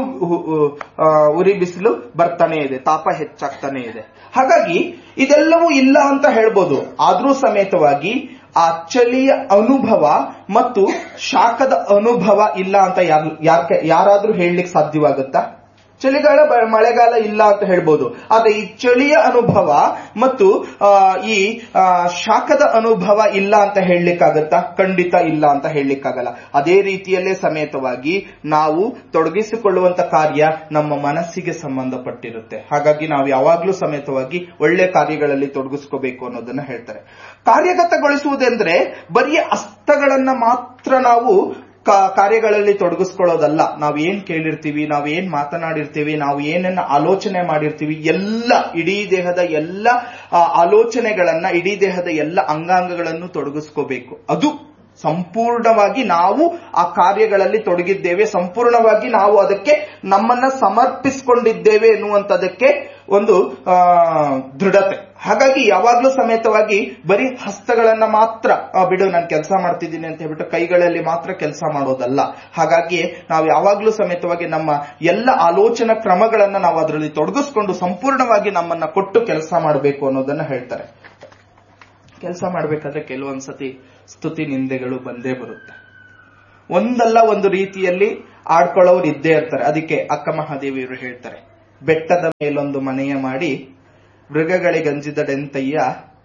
A: ಉರಿ ಬಿಸಿಲು ಬರ್ತಾನೆ ಇದೆ, ತಾಪ ಹೆಚ್ಚಾಗ್ತಾನೆ ಇದೆ. ಹಾಗಾಗಿ ಇದೆಲ್ಲವೂ ಇಲ್ಲ ಅಂತ ಹೇಳ್ಬೋದು. ಆದ್ರೂ ಸಮೇತವಾಗಿ ಆ ಚಳಿಯ ಅನುಭವ ಮತ್ತು ಶಾಖದ ಅನುಭವ ಇಲ್ಲ ಅಂತ ಯಾರು ಯಾರಾದ್ರೂ ಹೇಳಲಿಕ್ಕೆ ಸಾಧ್ಯವಾಗುತ್ತಾ? ಚಳಿಗಾಲ ಮಳೆಗಾಲ ಇಲ್ಲ ಅಂತ ಹೇಳ್ಬೋದು, ಆದ್ರೆ ಈ ಚಳಿಯ ಅನುಭವ ಮತ್ತು ಈ ಶಾಖದ ಅನುಭವ ಇಲ್ಲ ಅಂತ ಹೇಳಲಿಕ್ಕಾಗತ್ತಾ? ಖಂಡಿತ ಇಲ್ಲ ಅಂತ ಹೇಳಲಿಕ್ಕಾಗಲ್ಲ. ಅದೇ ರೀತಿಯಲ್ಲೇ ಸಮೇತವಾಗಿ ನಾವು ತೊಡಗಿಸಿಕೊಳ್ಳುವಂತ ಕಾರ್ಯ ನಮ್ಮ ಮನಸ್ಸಿಗೆ ಸಂಬಂಧಪಟ್ಟಿರುತ್ತೆ. ಹಾಗಾಗಿ ನಾವು ಯಾವಾಗ್ಲೂ ಸಮೇತವಾಗಿ ಒಳ್ಳೆ ಕಾರ್ಯಗಳಲ್ಲಿ ತೊಡಗಿಸ್ಕೋಬೇಕು ಅನ್ನೋದನ್ನ ಹೇಳ್ತಾರೆ. ಕಾರ್ಯಗತಗೊಳಿಸುವುದೆಂದ್ರೆ ಬರೀ ಅಸ್ತಗಳನ್ನ ಮಾತ್ರ ನಾವು ಕಾರ್ಯಗಳಲ್ಲಿ ತೊಡಗಿಸ್ಕೊಳ್ಳೋದಲ್ಲ. ನಾವು ಏನ್ ಕೇಳಿರ್ತೀವಿ, ನಾವು ಏನ್ ಮಾತನಾಡಿರ್ತೀವಿ, ನಾವು ಏನನ್ನ ಆಲೋಚನೆ ಮಾಡಿರ್ತೀವಿ, ಎಲ್ಲ ಇಡೀ ದೇಹದ ಎಲ್ಲ ಆಲೋಚನೆಗಳನ್ನ, ಇಡೀ ದೇಹದ ಎಲ್ಲ ಅಂಗಾಂಗಗಳನ್ನು ತೊಡಗಿಸ್ಕೋಬೇಕು. ಅದು ಸಂಪೂರ್ಣವಾಗಿ ನಾವು ಆ ಕಾರ್ಯಗಳಲ್ಲಿ ತೊಡಗಿದ್ದೇವೆ, ಸಂಪೂರ್ಣವಾಗಿ ನಾವು ಅದಕ್ಕೆ ನಮ್ಮನ್ನ ಸಮರ್ಪಿಸಿಕೊಂಡಿದ್ದೇವೆ ಎನ್ನುವಂತದಕ್ಕೆ ಒಂದು ಆ ದೃಢತೆ. ಹಾಗಾಗಿ ಯಾವಾಗ್ಲೂ ಸಮೇತವಾಗಿ ಬರೀ ಹಸ್ತಗಳನ್ನ ಮಾತ್ರ ಬಿಡು ನಾನು ಕೆಲಸ ಮಾಡ್ತಿದ್ದೀನಿ ಅಂತ ಹೇಳ್ಬಿಟ್ಟು ಕೈಗಳಲ್ಲಿ ಮಾತ್ರ ಕೆಲಸ ಮಾಡೋದಲ್ಲ. ಹಾಗಾಗಿ ನಾವು ಯಾವಾಗ್ಲೂ ಸಮೇತವಾಗಿ ನಮ್ಮ ಎಲ್ಲ ಆಲೋಚನಾ ಕ್ರಮಗಳನ್ನ ನಾವು ಅದರಲ್ಲಿ ತೊಡಗಿಸ್ಕೊಂಡು ಸಂಪೂರ್ಣವಾಗಿ ನಮ್ಮನ್ನ ಕೊಟ್ಟು ಕೆಲಸ ಮಾಡಬೇಕು ಅನ್ನೋದನ್ನ ಹೇಳ್ತಾರೆ. ಕೆಲಸ ಮಾಡ್ಬೇಕಾದ್ರೆ ಕೆಲವೊಂದ್ಸತಿ ಸ್ತುತಿ ನಿಂದೆಗಳು ಬಂದೇ ಬರುತ್ತೆ. ಒಂದಲ್ಲ ಒಂದು ರೀತಿಯಲ್ಲಿ ಆಡ್ಕೊಳ್ಳೋರು ಇದ್ದೇ ಇರ್ತಾರೆ. ಅದಕ್ಕೆ ಅಕ್ಕ ಮಹಾದೇವಿಯವರು ಹೇಳ್ತಾರೆ, ಬೆಟ್ಟದ ಮೇಲೊಂದು ಮನೆಯ ಮಾಡಿ ಮೃಗಗಳಿಗಂಜಿದಡೆಂತಯ್ಯ,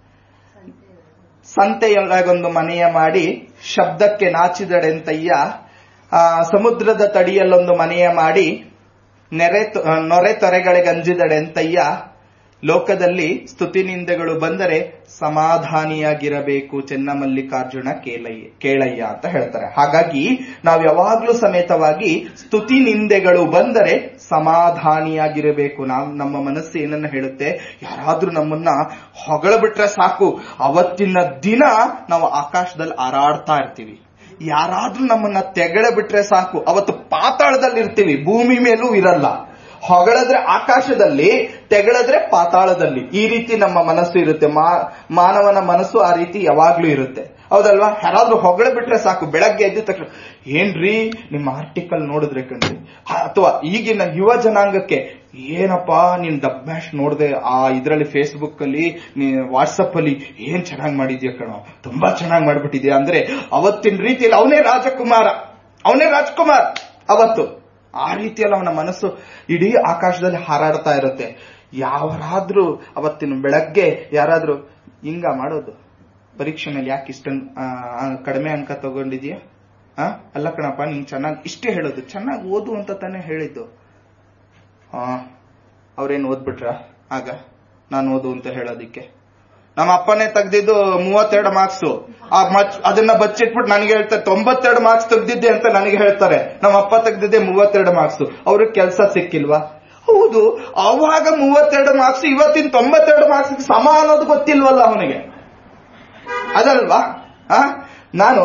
A: ಸಂತೆಯೊಳಗೊಂದು ಮನೆಯ ಮಾಡಿ ಶಬ್ದಕ್ಕೆ ನಾಚಿದಡೆಂತಯ್ಯ, ಆ ಸಮುದ್ರದ ತಡಿಯಲ್ಲೊಂದು ಮನೆಯ ಮಾಡಿ ನೆರೆ ನೊರೆ ತೊರೆಗಳಿಗಂಜಿದಡೆಂತಯ್ಯ, ಲೋಕದಲ್ಲಿ ಸ್ತುತಿ ನಿಂದೆಗಳು ಬಂದರೆ ಸಮಾಧಾನಿಯಾಗಿರಬೇಕು ಚೆನ್ನಮಲ್ಲಿಕಾರ್ಜುನ ಕೇಳಯ್ಯ ಅಂತ ಹೇಳ್ತಾರೆ. ಹಾಗಾಗಿ ನಾವು ಯಾವಾಗ್ಲೂ ಸಮೇತವಾಗಿ ಸ್ತುತಿ ನಿಂದೆಗಳು ಬಂದರೆ ಸಮಾಧಾನಿಯಾಗಿರಬೇಕು. ನಾವು ನಮ್ಮ ಮನಸ್ಸು ಏನನ್ನ ಹೇಳುತ್ತೆ, ಯಾರಾದ್ರೂ ನಮ್ಮನ್ನ ಹೊಗಳಬಿಟ್ರೆ ಸಾಕು, ಅವತ್ತಿನ ದಿನ ನಾವು ಆಕಾಶದಲ್ಲಿ ಹಾರಾಡ್ತಾ ಇರ್ತೀವಿ. ಯಾರಾದ್ರೂ ನಮ್ಮನ್ನ ತೆಗಳ ಬಿಟ್ರೆ ಸಾಕು, ಅವತ್ತು ಪಾತಾಳದಲ್ಲಿ ಇರ್ತೀವಿ, ಭೂಮಿ ಮೇಲೂ ಇರಲ್ಲ. ಹೊಗಳಿದ್ರೆ ಆಕಾಶದಲ್ಲಿ, ತೆಗಳಿದ್ರೆ ಪಾತಾಳದಲ್ಲಿ. ಈ ರೀತಿ ನಮ್ಮ ಮನಸ್ಸು ಇರುತ್ತೆ. ಮಾನವನ ಮನಸ್ಸು ಆ ರೀತಿ ಯಾವಾಗ್ಲೂ ಇರುತ್ತೆ, ಹೌದಲ್ವಾ? ಯಾರಾದ್ರೂ ಹೊಗಳ ಬಿಟ್ರೆ ಸಾಕು, ಬೆಳಗ್ಗೆ ಎದ್ದ ತಕ್ಷಣ ಏನ್ರಿ ನಿಮ್ಮ ಆರ್ಟಿಕಲ್ ನೋಡಿದ್ರೆ ಕಣ್ರಿ, ಅಥವಾ ಈಗಿನ ಯುವ ಜನಾಂಗಕ್ಕೆ ಏನಪ್ಪಾ ನೀನ್ ಡಬ್ ಮ್ಯಾಶ್ ನೋಡಿದೆ ಆ ಇದ್ರಲ್ಲಿ ಫೇಸ್ಬುಕ್ ಅಲ್ಲಿ ವಾಟ್ಸಪ್ ಅಲ್ಲಿ ಏನ್ ಚೆನ್ನಾಗಿ ಮಾಡಿದ್ಯಾ ಕಣೋ, ತುಂಬಾ ಚೆನ್ನಾಗಿ ಮಾಡ್ಬಿಟ್ಟಿದ್ಯಾ ಅಂದ್ರೆ ಅವತ್ತಿನ ರೀತಿಯಲ್ಲಿ ಅವನೇ ರಾಜಕುಮಾರ, ಅವನೇ ರಾಜ್ಕುಮಾರ್ ಅವತ್ತು. ಆ ರೀತಿಯಲ್ಲಿ ಅವನ ಮನಸ್ಸು ಇಡೀ ಆಕಾಶದಲ್ಲಿ ಹಾರಾಡ್ತಾ ಇರುತ್ತೆ. ಯಾರಾದ್ರೂ ಅವತ್ತಿನ ಬೆಳಗ್ಗೆ ಯಾರಾದ್ರೂ ಹಿಂಗ ಮಾಡೋದು, ಪರೀಕ್ಷೆನಲ್ಲಿ ಯಾಕೆ ಇಷ್ಟ ಕಡಿಮೆ ಅಂಕ ತಗೊಂಡಿದ್ಯಾ, ಅಲ್ಲ ಕಣಪ್ಪ ನಿಂಗೆ ಚೆನ್ನಾಗಿ ಇಷ್ಟೇ ಹೇಳೋದು, ಚೆನ್ನಾಗಿ ಓದು ಅಂತ ತಾನೇ ಹೇಳಿದ್ದು. ಆ ಅವ್ರೇನು ಓದ್ಬಿಟ್ರ ಆಗ ನಾನು ಓದು ಅಂತ ಹೇಳೋದಿಕ್ಕೆ? ನಮ್ಮ ಅಪ್ಪನೇ ತೆಗ್ದಿದ್ದು ಮೂವತ್ತೆರಡು ಮಾರ್ಕ್ಸ್, ಅದನ್ನ ಬಚ್ಚಿಟ್ಬಿಟ್ಟು ನನಗೆ ಹೇಳ್ತಾರೆ ತೊಂಬತ್ತೆರಡು ಮಾರ್ಕ್ಸ್ ತೆಗ್ದಿದ್ದೆ ಅಂತ ನನಗೆ ಹೇಳ್ತಾರೆ. ನಮ್ಮ ಅಪ್ಪ ತೆಗ್ದಿದ್ದೆ ಮೂವತ್ತೆರಡು ಮಾರ್ಕ್ಸ್, ಅವ್ರಿಗೆ ಕೆಲಸ ಸಿಕ್ಕಿಲ್ವಾ? ಹೌದು, ಅವಾಗ ಮೂವತ್ತೆರಡು ಮಾರ್ಕ್ಸ್ ಇವತ್ತಿನ ತೊಂಬತ್ತೆರಡು ಮಾರ್ಕ್ಸ್ ಸಮ ಅನ್ನೋದು ಗೊತ್ತಿಲ್ವಲ್ಲ ಅವನಿಗೆ, ಅದಲ್ವಾ? ಆ ನಾನು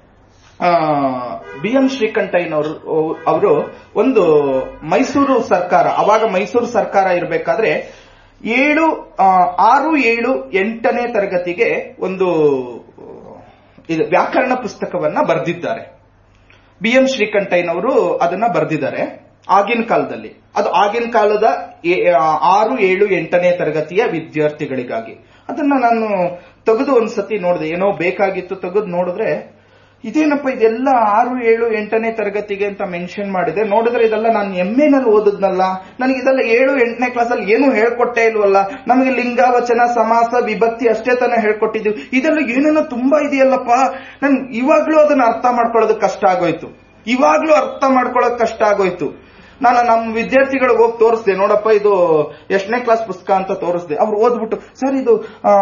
A: ಬಿ ಎಂ ಶ್ರೀಕಂಠಯ್ಯನವರು ಅವರು ಒಂದು ಮೈಸೂರು ಸರ್ಕಾರ, ಅವಾಗ ಮೈಸೂರು ಸರ್ಕಾರ ಇರಬೇಕಾದ್ರೆ ಏಳು ಆರು ಏಳು ಎಂಟನೇ ತರಗತಿಗೆ ಒಂದು ಇದು ವ್ಯಾಕರಣ ಪುಸ್ತಕವನ್ನ ಬರೆದಿದ್ದಾರೆ. ಬಿ ಎಂ ಶ್ರೀಕಂಠಯ್ಯನವರು ಅದನ್ನ ಬರೆದಿದ್ದಾರೆ ಆಗಿನ ಕಾಲದಲ್ಲಿ. ಅದು ಆಗಿನ ಕಾಲದ ಆರು ಏಳು ಎಂಟನೇ ತರಗತಿಯ ವಿದ್ಯಾರ್ಥಿಗಳಿಗಾಗಿ. ಅದನ್ನ ನಾನು ತೆಗೆದು ಒಂದ್ಸತಿ ನೋಡಿದೆ, ಏನೋ ಬೇಕಾಗಿತ್ತು, ತೆಗೆದು ನೋಡಿದ್ರೆ ಇದೇನಪ್ಪ ಇದೆಲ್ಲ ಆರು ಏಳು ಎಂಟನೇ ತರಗತಿಗೆ ಅಂತ ಮೆನ್ಷನ್ ಮಾಡಿದೆ. ನೋಡಿದ್ರೆ ಇದೆಲ್ಲ ನಾನು ಎಂ ಎನಲ್ಲಿ ಓದಿದ್ನಲ್ಲ, ನನಗೆ ಇದೆಲ್ಲ ಏಳು ಎಂಟನೇ ಕ್ಲಾಸಲ್ಲಿ ಏನು ಹೇಳ್ಕೊಟ್ಟೇ ಇಲ್ವಲ್ಲ, ನಮಗೆ ಲಿಂಗ ವಚನ ಸಮಾಸ ವಿಭಕ್ತಿ ಅಷ್ಟೇ ತಾನೇ ಹೇಳ್ಕೊಟ್ಟಿದ್ವಿ, ಇದೆಲ್ಲ ಏನೇನೋ ತುಂಬಾ ಇದೆಯಲ್ಲಪ್ಪ. ನನ್ ಇವಾಗ್ಲೂ ಅದನ್ನ ಅರ್ಥ ಮಾಡ್ಕೊಳ್ಳೋದಕ್ಕೆ ಕಷ್ಟ ಆಗೋಯ್ತು, ಇವಾಗ್ಲೂ ಅರ್ಥ ಮಾಡ್ಕೊಳ್ಳೋದು ಕಷ್ಟ ಆಗೋಯ್ತು. ನಾನು ನಮ್ಮ ವಿದ್ಯಾರ್ಥಿಗಳಿಗೆ ಹೋಗಿ ತೋರಿಸ್ದೆ, ನೋಡಪ್ಪ ಇದು ಎಷ್ಟನೇ ಕ್ಲಾಸ್ ಪುಸ್ತಕ ಅಂತ ತೋರಿಸ್ದೆ. ಅವ್ರು ಓದ್ಬಿಟ್ಟು ಸರ್ ಇದು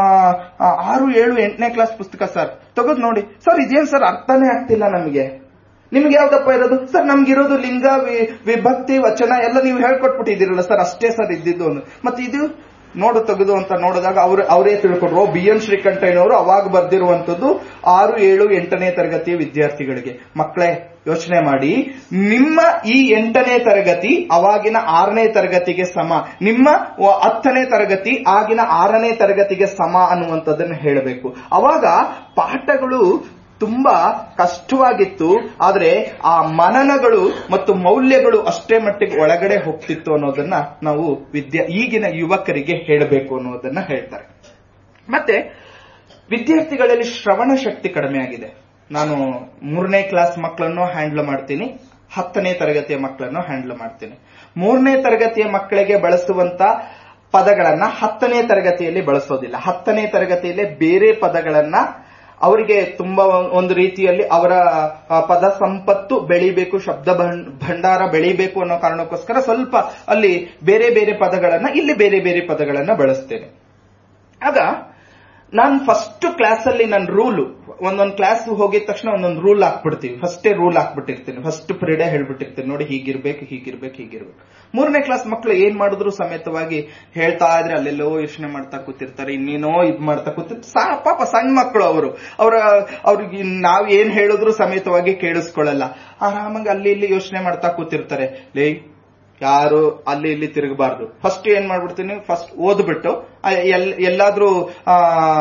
A: ಆರು ಏಳು ಎಂಟನೇ ಕ್ಲಾಸ್ ಪುಸ್ತಕ ಸರ್, ತಗೋದ್ ನೋಡಿ. ಸರ್ ಇದೇನ್ ಸರ್ ಅರ್ಥನೇ ಆಗ್ತಿಲ್ಲ ನಮಗೆ, ನಿಮ್ಗೆ ಯಾವ್ದಪ್ಪ ಇರೋದು? ಸರ್ ನಮ್ಗಿರೋದು ಲಿಂಗ ವಿಭಕ್ತಿ ವಚನ ಎಲ್ಲ ನೀವು ಹೇಳ್ಕೊಟ್ಬಿಟ್ಟಿದ್ದೀರಲ್ಲ ಸರ್, ಅಷ್ಟೇ ಸರ್ ಇದ್ದಿದ್ದು ಒಂದು. ಮತ್ತೆ ಇದು ನೋಡು ತೆಗೆದು ಅಂತ ನೋಡಿದಾಗ ಅವ್ರು ಅವರೇ ತಿಳ್ಕೊಂಡ್ರು, ಬಿ ಎನ್ ಶ್ರೀಕಂಠಯ್ಯನವರು ಅವಾಗ ಬರ್ದಿರುವಂತದ್ದು ಆರು ಏಳು ಎಂಟನೇ ತರಗತಿಯ ವಿದ್ಯಾರ್ಥಿಗಳಿಗೆ. ಮಕ್ಕಳೇ ಯೋಚನೆ ಮಾಡಿ, ನಿಮ್ಮ ಈ ಎಂಟನೇ ತರಗತಿ ಅವಾಗಿನ ಆರನೇ ತರಗತಿಗೆ ಸಮ, ನಿಮ್ಮ ಹತ್ತನೇ ತರಗತಿ ಆಗಿನ ಆರನೇ ತರಗತಿಗೆ ಸಮ ಅನ್ನುವಂಥದ್ದನ್ನು ಹೇಳಬೇಕು. ಅವಾಗ ಪಾಠಗಳು ತುಂಬಾ ಕಷ್ಟವಾಗಿತ್ತು, ಆದ್ರೆ ಆ ಮನನಗಳು ಮತ್ತು ಮೌಲ್ಯಗಳು ಅಷ್ಟೇ ಮಟ್ಟಿಗೆ ಒಳಗಡೆ ಹೋಗ್ತಿತ್ತು ಅನ್ನೋದನ್ನ ನಾವು ವಿದ್ಯಾ ಈಗಿನ ಯುವಕರಿಗೆ ಹೇಳಬೇಕು ಅನ್ನೋದನ್ನ ಹೇಳ್ತಾರೆ. ಮತ್ತೆ ವಿದ್ಯಾರ್ಥಿಗಳಲ್ಲಿ ಶ್ರವಣ ಶಕ್ತಿ ಕಡಿಮೆ ಆಗಿದೆ. ನಾನು ಮೂರನೇ ಕ್ಲಾಸ್ ಮಕ್ಕಳನ್ನು ಹ್ಯಾಂಡಲ್ ಮಾಡ್ತೀನಿ, ಹತ್ತನೇ ತರಗತಿಯ ಮಕ್ಕಳನ್ನು ಹ್ಯಾಂಡಲ್ ಮಾಡ್ತೀನಿ. ಮೂರನೇ ತರಗತಿಯ ಮಕ್ಕಳಿಗೆ ಬಳಸುವಂತ ಪದಗಳನ್ನ ಹತ್ತನೇ ತರಗತಿಯಲ್ಲಿ ಬಳಸೋದಿಲ್ಲ. ಹತ್ತನೇ ತರಗತಿಯಲ್ಲಿ ಬೇರೆ ಪದಗಳನ್ನ ಅವರಿಗೆ ತುಂಬಾ ಒಂದು ರೀತಿಯಲ್ಲಿ ಅವರ ಪದ ಸಂಪತ್ತು ಬೆಳಿಬೇಕು, ಶಬ್ದ ಭಂಡಾರ ಬೆಳಿಬೇಕು ಅನ್ನೋ ಕಾರಣಕ್ಕೋಸ್ಕರ ಸ್ವಲ್ಪ ಅಲ್ಲಿ ಬೇರೆ ಬೇರೆ ಪದಗಳನ್ನ, ಇಲ್ಲಿ ಬೇರೆ ಬೇರೆ ಪದಗಳನ್ನ ಬಳಸ್ತೇನೆ. ಆಗ ನಾನು ಫಸ್ಟ್ ಕ್ಲಾಸ್ ಅಲ್ಲಿ ನನ್ನ ರೂಲು ಒಂದೊಂದ್ ಕ್ಲಾಸ್ ಹೋಗಿದ ತಕ್ಷಣ ಒಂದೊಂದು ರೂಲ್ ಹಾಕ್ಬಿಡ್ತೀವಿ. ಫಸ್ಟೇ ರೂಲ್ ಹಾಕ್ಬಿಟ್ಟಿರ್ತೀನಿ, ಫಸ್ಟ್ ಪಿರಿಯಡ್ ಹೇಳ್ಬಿಟ್ಟಿರ್ತೀನಿ, ನೋಡಿ ಹೀಗಿರ್ಬೇಕು ಹೀಗಿರ್ಬೇಕು ಹೀಗಿರ್ಬೇಕು. ಮೂರನೇ ಕ್ಲಾಸ್ ಮಕ್ಕಳು ಏನ್ ಮಾಡಿದ್ರು ಸಮೇತವಾಗಿ ಹೇಳ್ತಾ ಇದ್ರೆ ಅಲ್ಲೆಲ್ಲೋ ಯೋಚನೆ ಮಾಡ್ತಾ ಕೂತಿರ್ತಾರೆ, ಇನ್ನೇನೋ ಇದ್ ಮಾಡ್ತಾ ಕೂತಿರ್ತಾರೆ. ಪಾಪ ಸಣ್ಣ ಮಕ್ಕಳು ಅವರು, ಅವ್ರ ಅವ್ರಿಗೆ ನಾವ್ ಏನ್ ಹೇಳಿದ್ರು ಸಮೇತವಾಗಿ ಕೇಳಿಸ್ಕೊಳ್ಳಲ್ಲ. ಆರಾಮಾಗಿ ಅಲ್ಲಿ ಇಲ್ಲಿ ಯೋಚನೆ ಮಾಡ್ತಾ ಕೂತಿರ್ತಾರೆ. ಲೇ ಯಾರು ಅಲ್ಲಿ ಇಲ್ಲಿ ತಿರುಗಬಾರ್ದು. ಫಸ್ಟ್ ಏನ್ ಮಾಡ್ಬಿಡ್ತೀನಿ, ಫಸ್ಟ್ ಓದ್ಬಿಟ್ಟು ಎಲ್ಲಾದ್ರೂ ಆ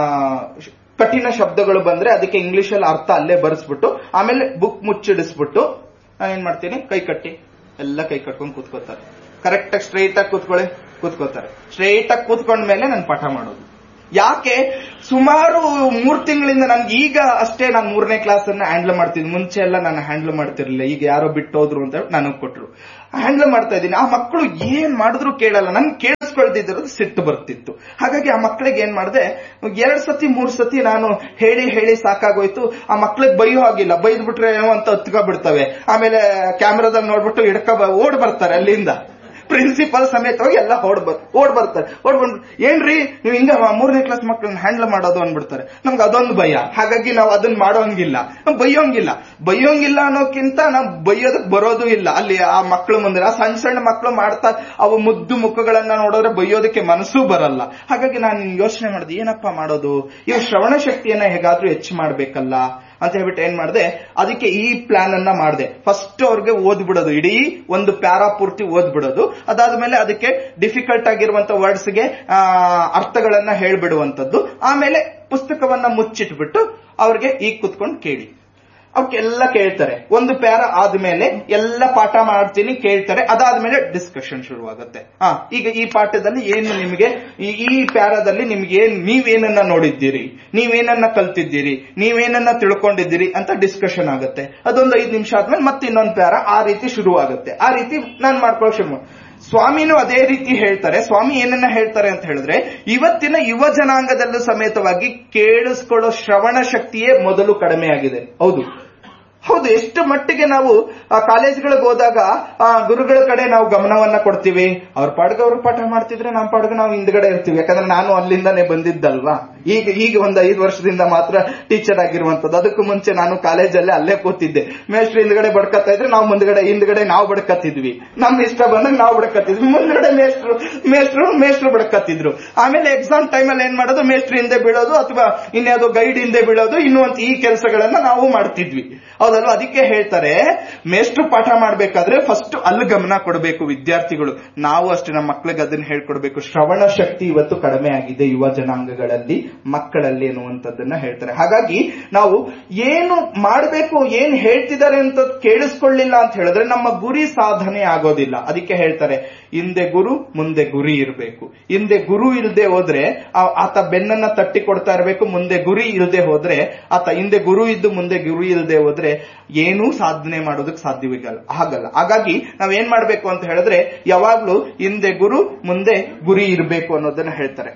A: ಕಠಿಣ ಶಬ್ದಗಳು ಬಂದ್ರೆ ಅದಕ್ಕೆ ಇಂಗ್ಲಿಷ್ ಅಲ್ಲಿ ಅರ್ಥ ಅಲ್ಲೇ ಬರೆಸ್ಬಿಟ್ಟು ಆಮೇಲೆ ಬುಕ್ ಮುಚ್ಚಿಡಿಸ್ಬಿಟ್ಟು ನಾನು ಏನ್ ಮಾಡ್ತೀನಿ, ಕೈ ಕಟ್ಟಿ ಎಲ್ಲ ಕೈ ಕಟ್ಕೊಂಡು ಕೂತ್ಕೋತಾರೆ. ಕರೆಕ್ಟ್ ಆಗಿ ಸ್ಟ್ರೈಟ್ ಆಗಿ ಕೂತ್ಕೊಳ್ಳಿ, ಕೂತ್ಕೋತಾರೆ. ಸ್ಟ್ರೈಟ್ ಆಗಿ ಕೂತ್ಕೊಂಡ್ಮೇಲೆ ನಾನು ಪಾಠ ಮಾಡೋದು. ಯಾಕೆ ಸುಮಾರು ಮೂರ್ ತಿಂಗಳಿಂದ ನನ್ಗೆ ಈಗ ಅಷ್ಟೇ ನಾನು ಮೂರನೇ ಕ್ಲಾಸ್ ಅನ್ನ ಹ್ಯಾಂಡಲ್ ಮಾಡ್ತಿದ್ದೆ. ಮುಂಚೆ ಎಲ್ಲ ನಾನು ಹ್ಯಾಂಡಲ್ ಮಾಡ್ತಿರ್ಲಿಲ್ಲ. ಈಗ ಯಾರೋ ಬಿಟ್ಟೋದ್ರು ಅಂತ ನನಗ್ ಕೊಟ್ರು, ಹ್ಯಾಂಡಲ್ ಮಾಡ್ತಾ ಇದ್ದೀನಿ. ಆ ಮಕ್ಕಳು ಏನ್ ಮಾಡಿದ್ರು ಕೇಳಲ್ಲ, ನನ್ ಕೇಳಿಸ್ಕೊಳ್ದಿದ್ರದ್ದು ಸಿಟ್ಟು ಬರ್ತಿತ್ತು. ಹಾಗಾಗಿ ಆ ಮಕ್ಕಳಿಗೆ ಏನ್ ಮಾಡಿದೆ, ಎರಡ್ ಸತಿ ಮೂರ್ ಸತಿ ನಾನು ಹೇಳಿ ಹೇಳಿ ಸಾಕಾಗೋಯ್ತು. ಆ ಮಕ್ಳಿಗೆ ಬೈಯೋ ಆಗಿಲ್ಲ, ಬೈದ್ ಬಿಟ್ರೆ ಏನೋ ಅಂತ ಹತ್ಕ ಬಿಡ್ತವೆ. ಆಮೇಲೆ ಕ್ಯಾಮ್ರಾದಲ್ಲಿ ನೋಡ್ಬಿಟ್ಟು ಹಿಡ್ಕ ಓಡ್ ಬರ್ತಾರೆ ಅಲ್ಲಿಂದ. ಪ್ರಿನ್ಸಿಪಲ್ ಸಮೇತವಾಗಿ ಎಲ್ಲ ಓಡ್ ಬರ್ ಓಡ್ ಬರ್ತಾರೆ ಓಡ್ ಬಂದ್ ಏನ್ರಿ ನೀವು ಹಿಂಗ ಮೂರನೇ ಕ್ಲಾಸ್ ಮಕ್ಕಳನ್ನ ಹ್ಯಾಂಡಲ್ ಮಾಡೋದು ಅಂದ್ಬಿಡ್ತಾರೆ. ನಮ್ಗೆ ಅದೊಂದು ಭಯ. ಹಾಗಾಗಿ ನಾವು ಅದನ್ನ ಮಾಡೋಂಗಿಲ್ಲ, ಬೈಯೋಂಗಿಲ್ಲ. ಬೈಯೋಂಗಿಲ್ಲ ಅನ್ನೋಕ್ಕಿಂತ ನಾವು ಬೈಯೋದಕ್ ಬರೋದು ಇಲ್ಲ. ಅಲ್ಲಿ ಆ ಮಕ್ಕಳು ಮುಂದೆ ಆ ಸಣ್ಣ ಸಣ್ಣ ಮಕ್ಕಳು ಮಾಡ್ತಾ ಅವು ಮುದ್ದು ಮುಖಗಳನ್ನ ನೋಡಿದ್ರೆ ಬೈಯೋದಕ್ಕೆ ಮನಸ್ಸೂ ಬರಲ್ಲ. ಹಾಗಾಗಿ ನಾನು ಯೋಚನೆ ಮಾಡಿದೆ, ಏನಪ್ಪಾ ಮಾಡೋದು, ಇವ್ ಶ್ರವಣ ಶಕ್ತಿಯನ್ನ ಹೇಗಾದ್ರೂ ಹೆಚ್ಚು ಮಾಡ್ಬೇಕಲ್ಲ ಅಂತ ಹೇಳ್ಬಿಟ್ಟು ಏನ್ ಮಾಡಿದೆ, ಅದಕ್ಕೆ ಈ ಪ್ಲಾನ್ ಅನ್ನ ಮಾಡಿದೆ. ಫಸ್ಟ್ ಅವ್ರಿಗೆ ಓದ್ಬಿಡೋದು, ಇಡೀ ಒಂದು ಪ್ಯಾರಾ ಪೂರ್ತಿ ಓದ್ಬಿಡೋದು. ಅದಾದ್ಮೇಲೆ ಅದಕ್ಕೆ ಡಿಫಿಕಲ್ಟ್ ಆಗಿರುವಂತ ವರ್ಡ್ಸ್ಗೆ ಅರ್ಥಗಳನ್ನ ಹೇಳ್ಬಿಡುವಂತದ್ದು. ಆಮೇಲೆ ಪುಸ್ತಕವನ್ನ ಮುಚ್ಚಿಟ್ಬಿಟ್ಟು ಅವ್ರಿಗೆ ಈಗ ಕುತ್ಕೊಂಡು ಕೇಳಿ. ಅವಕ್ಕೆಲ್ಲ ಕೇಳ್ತಾರೆ. ಒಂದು ಪ್ಯಾರ ಆದ್ಮೇಲೆ ಎಲ್ಲ ಪಾಠ ಮಾಡ್ತೀನಿ, ಕೇಳ್ತಾರೆ. ಅದಾದ್ಮೇಲೆ ಡಿಸ್ಕಷನ್ ಶುರುವಾಗುತ್ತೆ. ಹಾ ಈಗ ಈ ಪಾಠದಲ್ಲಿ ಏನು ನಿಮಗೆ, ಈ ಪ್ಯಾರಾದಲ್ಲಿ ನಿಮ್ಗೆ ಏನ್, ನೀವೇನನ್ನ ನೋಡಿದ್ದೀರಿ, ನೀವೇನನ್ನ ಕಲ್ತಿದ್ದೀರಿ, ನೀವೇನನ್ನ ತಿಳ್ಕೊಂಡಿದ್ದೀರಿ ಅಂತ ಡಿಸ್ಕಷನ್ ಆಗುತ್ತೆ. ಅದೊಂದು ಐದು ನಿಮಿಷ ಆದ್ಮೇಲೆ ಮತ್ತೆ ಇನ್ನೊಂದು ಪ್ಯಾರ ಆ ರೀತಿ ಶುರುವಾಗುತ್ತೆ. ಆ ರೀತಿ ನಾನ್ ಮಾಡ್ಕೊಳ್ಳೋ ಶುರು. ಸ್ವಾಮಿನೂ ಅದೇ ರೀತಿ ಹೇಳ್ತಾರೆ. ಸ್ವಾಮಿ ಏನನ್ನ ಹೇಳ್ತಾರೆ ಅಂತ ಹೇಳಿದ್ರೆ, ಇವತ್ತಿನ ಯುವ ಜನಾಂಗದಲ್ಲೂ ಸಮೇತವಾಗಿ ಕೇಳಿಸ್ಕೊಳ್ಳೋ ಶ್ರವಣ ಶಕ್ತಿಯೇ ಮೊದಲು ಕಡಿಮೆ ಆಗಿದೆ. ಹೌದು ಹೌದು ಎಷ್ಟು ಮಟ್ಟಿಗೆ ನಾವು ಆ ಕಾಲೇಜ್ಗಳಿಗೆ ಹೋದಾಗ ಆ ಗುರುಗಳ ಕಡೆ ನಾವು ಗಮನವನ್ನ ಕೊಡ್ತೀವಿ. ಅವ್ರ ಪಾಡ್ಗೆ ಅವ್ರ ಪಾಠ ಮಾಡ್ತಿದ್ರೆ ನಮ್ಮ ಪಾಡ್ಗೆ ನಾವು ಹಿಂದ್ಗಡೆ ಇರ್ತೀವಿ. ಯಾಕಂದ್ರೆ ನಾನು ಅಲ್ಲಿಂದಾನೆ ಬಂದಿದ್ದಲ್ವಾ. ಈಗ ಈಗ ಒಂದು ಐದು ವರ್ಷದಿಂದ ಮಾತ್ರ ಟೀಚರ್ ಆಗಿರುವಂತದ್ದು. ಅದಕ್ಕೂ ಮುಂಚೆ ನಾನು ಕಾಲೇಜಲ್ಲೇ ಅಲ್ಲೇ ಕೂತಿದ್ದೆ. ಮೇಷ್ಟ್ರು ಹಿಂದ್ಗಡೆ ಬಡ್ಕತ್ತಾ ಇದ್ರೆ ನಾವು ಮುಂದ್ಗಡೆ ಹಿಂದ್ಗಡೆ ನಾವು ಬಡ್ಕತ್ತಿದ್ವಿ. ನಮ್ ಇಷ್ಟ ಬಂದಾಗ ನಾವು ಬಡ್ಕತ್ತಿದ್ವಿ. ಮುಂದ್ಗಡೆ ಮೇಷ್ಟ್ರು ಮೇಷ್ಟ್ರು ಮೇಷ್ಟ್ರು ಬಡ್ಕತ್ತಿದ್ರು. ಆಮೇಲೆ ಎಕ್ಸಾಮ್ ಟೈಮಲ್ಲಿ ಏನ್ ಮಾಡೋದು, ಮೇಷ್ಟ್ರು ಹಿಂದೆ ಬೀಳೋದು ಅಥವಾ ಇನ್ಯಾವುದೋ ಗೈಡ್ ಹಿಂದೆ ಬೀಳೋದು, ಇನ್ನುವಂತ ಈ ಕೆಲಸಗಳನ್ನ ನಾವು ಮಾಡ್ತಿದ್ವಿ. ಹೌದಲ್ವಾ. ಅದಕ್ಕೆ ಹೇಳ್ತಾರೆ, ಮೇಷ್ಟ್ರು ಪಾಠ ಮಾಡ್ಬೇಕಾದ್ರೆ ಫಸ್ಟ್ ಅಲ್ಲಿ ಗಮನ ಕೊಡಬೇಕು ವಿದ್ಯಾರ್ಥಿಗಳು. ನಾವು ಅಷ್ಟೇ ನಮ್ಮ ಮಕ್ಕಳಿಗೆ ಅದನ್ನ ಹೇಳ್ಕೊಡ್ಬೇಕು. ಶ್ರವಣ ಶಕ್ತಿ ಇವತ್ತು ಕಡಿಮೆ ಆಗಿದೆ ಯುವ ಜನಾಂಗಗಳಲ್ಲಿ, ಮಕ್ಕಳಲ್ಲಿ ಎನ್ನುವಂಥದ್ದನ್ನ ಹೇಳ್ತಾರೆ. ಹಾಗಾಗಿ ನಾವು ಏನು ಮಾಡಬೇಕು, ಏನ್ ಹೇಳ್ತಿದ್ದಾರೆ ಅಂತ ಕೇಳಿಸ್ಕೊಳ್ಳಿಲ್ಲ ಅಂತ ಹೇಳಿದ್ರೆ ನಮ್ಮ ಗುರಿ ಸಾಧನೆ ಆಗೋದಿಲ್ಲ. ಅದಕ್ಕೆ ಹೇಳ್ತಾರೆ, ಹಿಂದೆ ಗುರು ಮುಂದೆ ಗುರಿ ಇರಬೇಕು. ಹಿಂದೆ ಗುರು ಇಲ್ಲದೆ ಹೋದ್ರೆ ಆತ ಬೆನ್ನನ್ನ ತಟ್ಟಿ ಕೊಡ್ತಾ ಇರಬೇಕು. ಮುಂದೆ ಗುರಿ ಇಲ್ಲದೆ ಹೋದ್ರೆ ಆತ ಹಿಂದೆ ಗುರು ಇದ್ದು ಮುಂದೆ ಗುರಿ ಇಲ್ಲದೆ ಹೋದ್ರೆ ಏನೂ ಸಾಧನೆ ಮಾಡೋದಕ್ಕೆ ಸಾಧ್ಯವಿಲ್ಲ, ಆಗಲ್ಲ. ಹಾಗಾಗಿ ನಾವೇನ್ ಮಾಡ್ಬೇಕು ಅಂತ ಹೇಳಿದ್ರೆ, ಯಾವಾಗ್ಲೂ ಹಿಂದೆ ಗುರು ಮುಂದೆ ಗುರಿ ಇರಬೇಕು ಅನ್ನೋದನ್ನ ಹೇಳ್ತಾರೆ.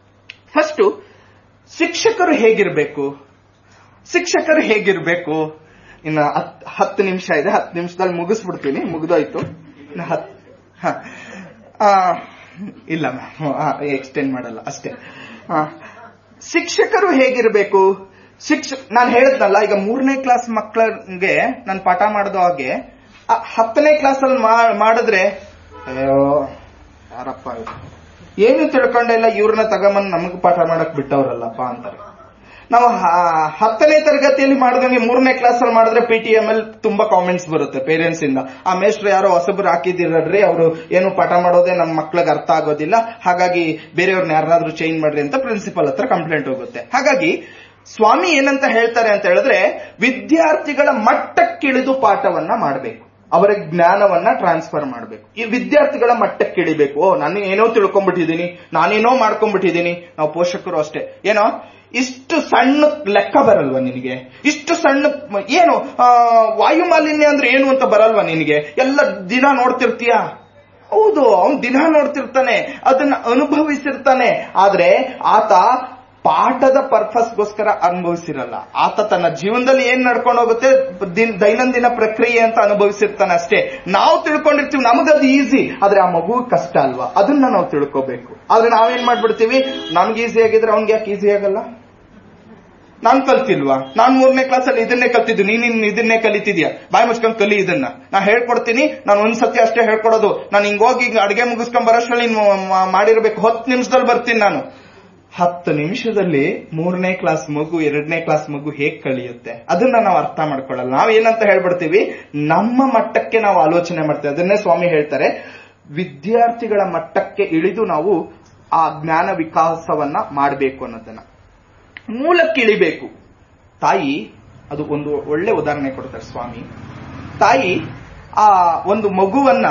A: ಫಸ್ಟ್ ಶಿಕ್ಷಕರು ಹೇಗಿರ್ಬೇಕು, ಶಿಕ್ಷಕರು ಹೇಗಿರ್ಬೇಕು. ಇನ್ನು ಹತ್ತು ನಿಮಿಷ ಇದೆ, ಹತ್ತು ನಿಮಿಷದಲ್ಲಿ ಮುಗಿಸ್ಬಿಡ್ತೀನಿ. ಮುಗಿದೋಯ್ತು. ಇನ್ನು ಹತ್ ಇಲ್ಲ ಮ್ಯಾಮ್, ಎಕ್ಸ್ಟೆಂಡ್ ಮಾಡಲ್ಲ ಅಷ್ಟೇ. ಶಿಕ್ಷಕರು ಹೇಗಿರ್ಬೇಕು. ಶಿಕ್ಷಕ ನಾನು ಹೇಳಿದ್ನಲ್ಲ, ಈಗ ಮೂರನೇ ಕ್ಲಾಸ್ ಮಕ್ಕಳಿಗೆ ನಾನು ಪಾಠ ಮಾಡಿದೋ ಹಾಗೆ ಹತ್ತನೇ ಕ್ಲಾಸ್ ಅಲ್ಲಿ ಮಾಡಿದ್ರೆ ಅಯ್ಯೋ ಯಾರಪ್ಪ ಏನು ತಿಳ್ಕೊಂಡೆಲ್ಲ, ಇವ್ರನ್ನ ತಗೊಂಬಂದು ನಮಗ್ ಪಾಠ ಮಾಡಕ್ ಬಿಟ್ಟವ್ರಲ್ಲಪ್ಪ ಅಂತಾರೆ. ನಾವು ಹತ್ತನೇ ತರಗತಿಯಲ್ಲಿ ಮಾಡಿದಂಗೆ ಮೂರನೇ ಕ್ಲಾಸ್ ಅಲ್ಲಿ ಮಾಡಿದ್ರೆ ಪಿ ಟಿ ಎಂ ಅಲ್ಲಿ ತುಂಬಾ ಕಾಮೆಂಟ್ಸ್ ಬರುತ್ತೆ ಪೇರೆಂಟ್ಸ್ ಇಂದ. ಆ ಮೇಷ್ಟ್ರು ಯಾರೋ ಹೊಸಬ್ರು ಹಾಕಿದಿರಲ್ರಿ, ಅವರು ಏನು ಪಾಠ ಮಾಡೋದೇ ನಮ್ಮ ಮಕ್ಳಿಗೆ ಅರ್ಥ ಆಗೋದಿಲ್ಲ, ಹಾಗಾಗಿ ಬೇರೆಯವ್ರನ್ನ ಯಾರಾದ್ರೂ ಚೇಂಜ್ ಮಾಡ್ರಿ ಅಂತ ಪ್ರಿನ್ಸಿಪಲ್ ಹತ್ರ ಕಂಪ್ಲೇಂಟ್ ಹೋಗುತ್ತೆ. ಹಾಗಾಗಿ ಸ್ವಾಮಿ ಏನಂತ ಹೇಳ್ತಾರೆ ಅಂತ ಹೇಳಿದ್ರೆ, ವಿದ್ಯಾರ್ಥಿಗಳ ಮಟ್ಟಕ್ಕಿಳಿದು ಪಾಠವನ್ನ ಮಾಡಬೇಕು, ಅವರ ಜ್ಞಾನವನ್ನ ಟ್ರಾನ್ಸ್ಫರ್ ಮಾಡಬೇಕು. ಈ ವಿದ್ಯಾರ್ಥಿಗಳ ಮಟ್ಟಕ್ಕಿಳಿಬೇಕು. ಓ ನಾನು ಏನೋ ತಿಳ್ಕೊಂಡ್ಬಿಟ್ಟಿದ್ದೀನಿ, ನಾನೇನೋ ಮಾಡ್ಕೊಂಡ್ಬಿಟ್ಟಿದ್ದೀನಿ. ನಾವು ಪೋಷಕರು ಅಷ್ಟೇ, ಏನೋ ಇಷ್ಟು ಸಣ್ಣ ಲೆಕ್ಕ ಬರಲ್ವಾ ನಿನಗೆ, ಇಷ್ಟು ಸಣ್ಣ ಏನು ವಾಯು ಮಾಲಿನ್ಯ ಅಂದ್ರೆ ಏನು ಅಂತ ಬರಲ್ವಾ ನಿನಗೆ, ಎಲ್ಲ ದಿನ ನೋಡ್ತಿರ್ತೀಯ. ಹೌದು, ಅವನು ದಿನ ನೋಡ್ತಿರ್ತಾನೆ, ಅದನ್ನ ಅನುಭವಿಸಿರ್ತಾನೆ. ಆದ್ರೆ ಆತ ಪಾಠದ ಪರ್ಪಸ್ಗೋಸ್ಕರ ಅನುಭವಿಸಿರಲ್ಲ. ಆತ ತನ್ನ ಜೀವನದಲ್ಲಿ ಏನ್ ನಡ್ಕೊಂಡು ಹೋಗುತ್ತೆ ದೈನಂದಿನ ಪ್ರಕ್ರಿಯೆ ಅಂತ ಅನುಭವಿಸಿರ್ತಾನೆ ಅಷ್ಟೇ. ನಾವು ತಿಳ್ಕೊಂಡಿರ್ತೀವಿ, ನಮಗದು ಈಸಿ, ಆದ್ರೆ ಆ ಮಗು ಕಷ್ಟ ಅಲ್ವಾ, ಅದನ್ನ ನಾವು ತಿಳ್ಕೋಬೇಕು. ಆದ್ರೆ ನಾವೇನ್ ಮಾಡ್ಬಿಡ್ತೀವಿ, ನಮ್ಗೆ ಈಸಿ ಆಗಿದ್ರೆ ಅವ್ನಿಗೆ ಯಾಕೆ ಈಸಿ ಆಗಲ್ಲ. ನಾನ್ ಕಲ್ತಿಲ್ವಾ? ನಾನ್ ಮೂರನೇ ಕ್ಲಾಸಲ್ಲಿ ಇದನ್ನೇ ಕಲ್ತಿದ್ದು, ನೀನ್ ಇದನ್ನೇ ಕಲಿತಿದ್ಯಾ? ಬಾಯಿ ಮುಚ್ಕೊಂಡ್ ಕಲಿ ಇದನ್ನ. ನಾ ಹೇಳ್ಕೊಡ್ತೀನಿ, ನಾನು ಒಂದ್ಸತಿ ಅಷ್ಟೇ ಹೇಳ್ಕೊಡೋದು. ನಾನು ಹಿಂಗೋಗಿ ಅಡಿಗೆ ಮುಗಿಸ್ಕೊಂಡ್ ಬರೋಷ್ಟ್ರಲ್ಲಿ ಮಾಡಿರ್ಬೇಕು, ಹತ್ತು ನಿಮಿಷದಲ್ಲಿ ಬರ್ತೀನಿ ನಾನು. ಹತ್ತು ನಿಮಿಷದಲ್ಲಿ ಮೂರನೇ ಕ್ಲಾಸ್ ಮಗು, ಎರಡನೇ ಕ್ಲಾಸ್ ಮಗು ಹೇಗ್ ಕಲಿಯುತ್ತೆ? ಅದನ್ನ ನಾವು ಅರ್ಥ ಮಾಡ್ಕೊಳ್ಳಲ್ಲ. ನಾವ್ ಏನಂತ ಹೇಳ್ಬಿಡ್ತೀವಿ, ನಮ್ಮ ಮಟ್ಟಕ್ಕೆ ನಾವು ಆಲೋಚನೆ ಮಾಡ್ತೇವೆ. ಅದನ್ನೇ ಸ್ವಾಮಿ ಹೇಳ್ತಾರೆ, ವಿದ್ಯಾರ್ಥಿಗಳ ಮಟ್ಟಕ್ಕೆ ಇಳಿದು ನಾವು ಆ ಜ್ಞಾನ ವಿಕಾಸವನ್ನ ಮಾಡಬೇಕು ಅನ್ನೋದನ್ನ, ಮೂಲಕ್ಕೆ ಇಳಿಬೇಕು. ತಾಯಿ, ಅದು ಒಂದು ಒಳ್ಳೆ ಉದಾಹರಣೆ ಕೊಡ್ತಾರೆ ಸ್ವಾಮಿ. ತಾಯಿ ಆ ಒಂದು ಮಗುವನ್ನ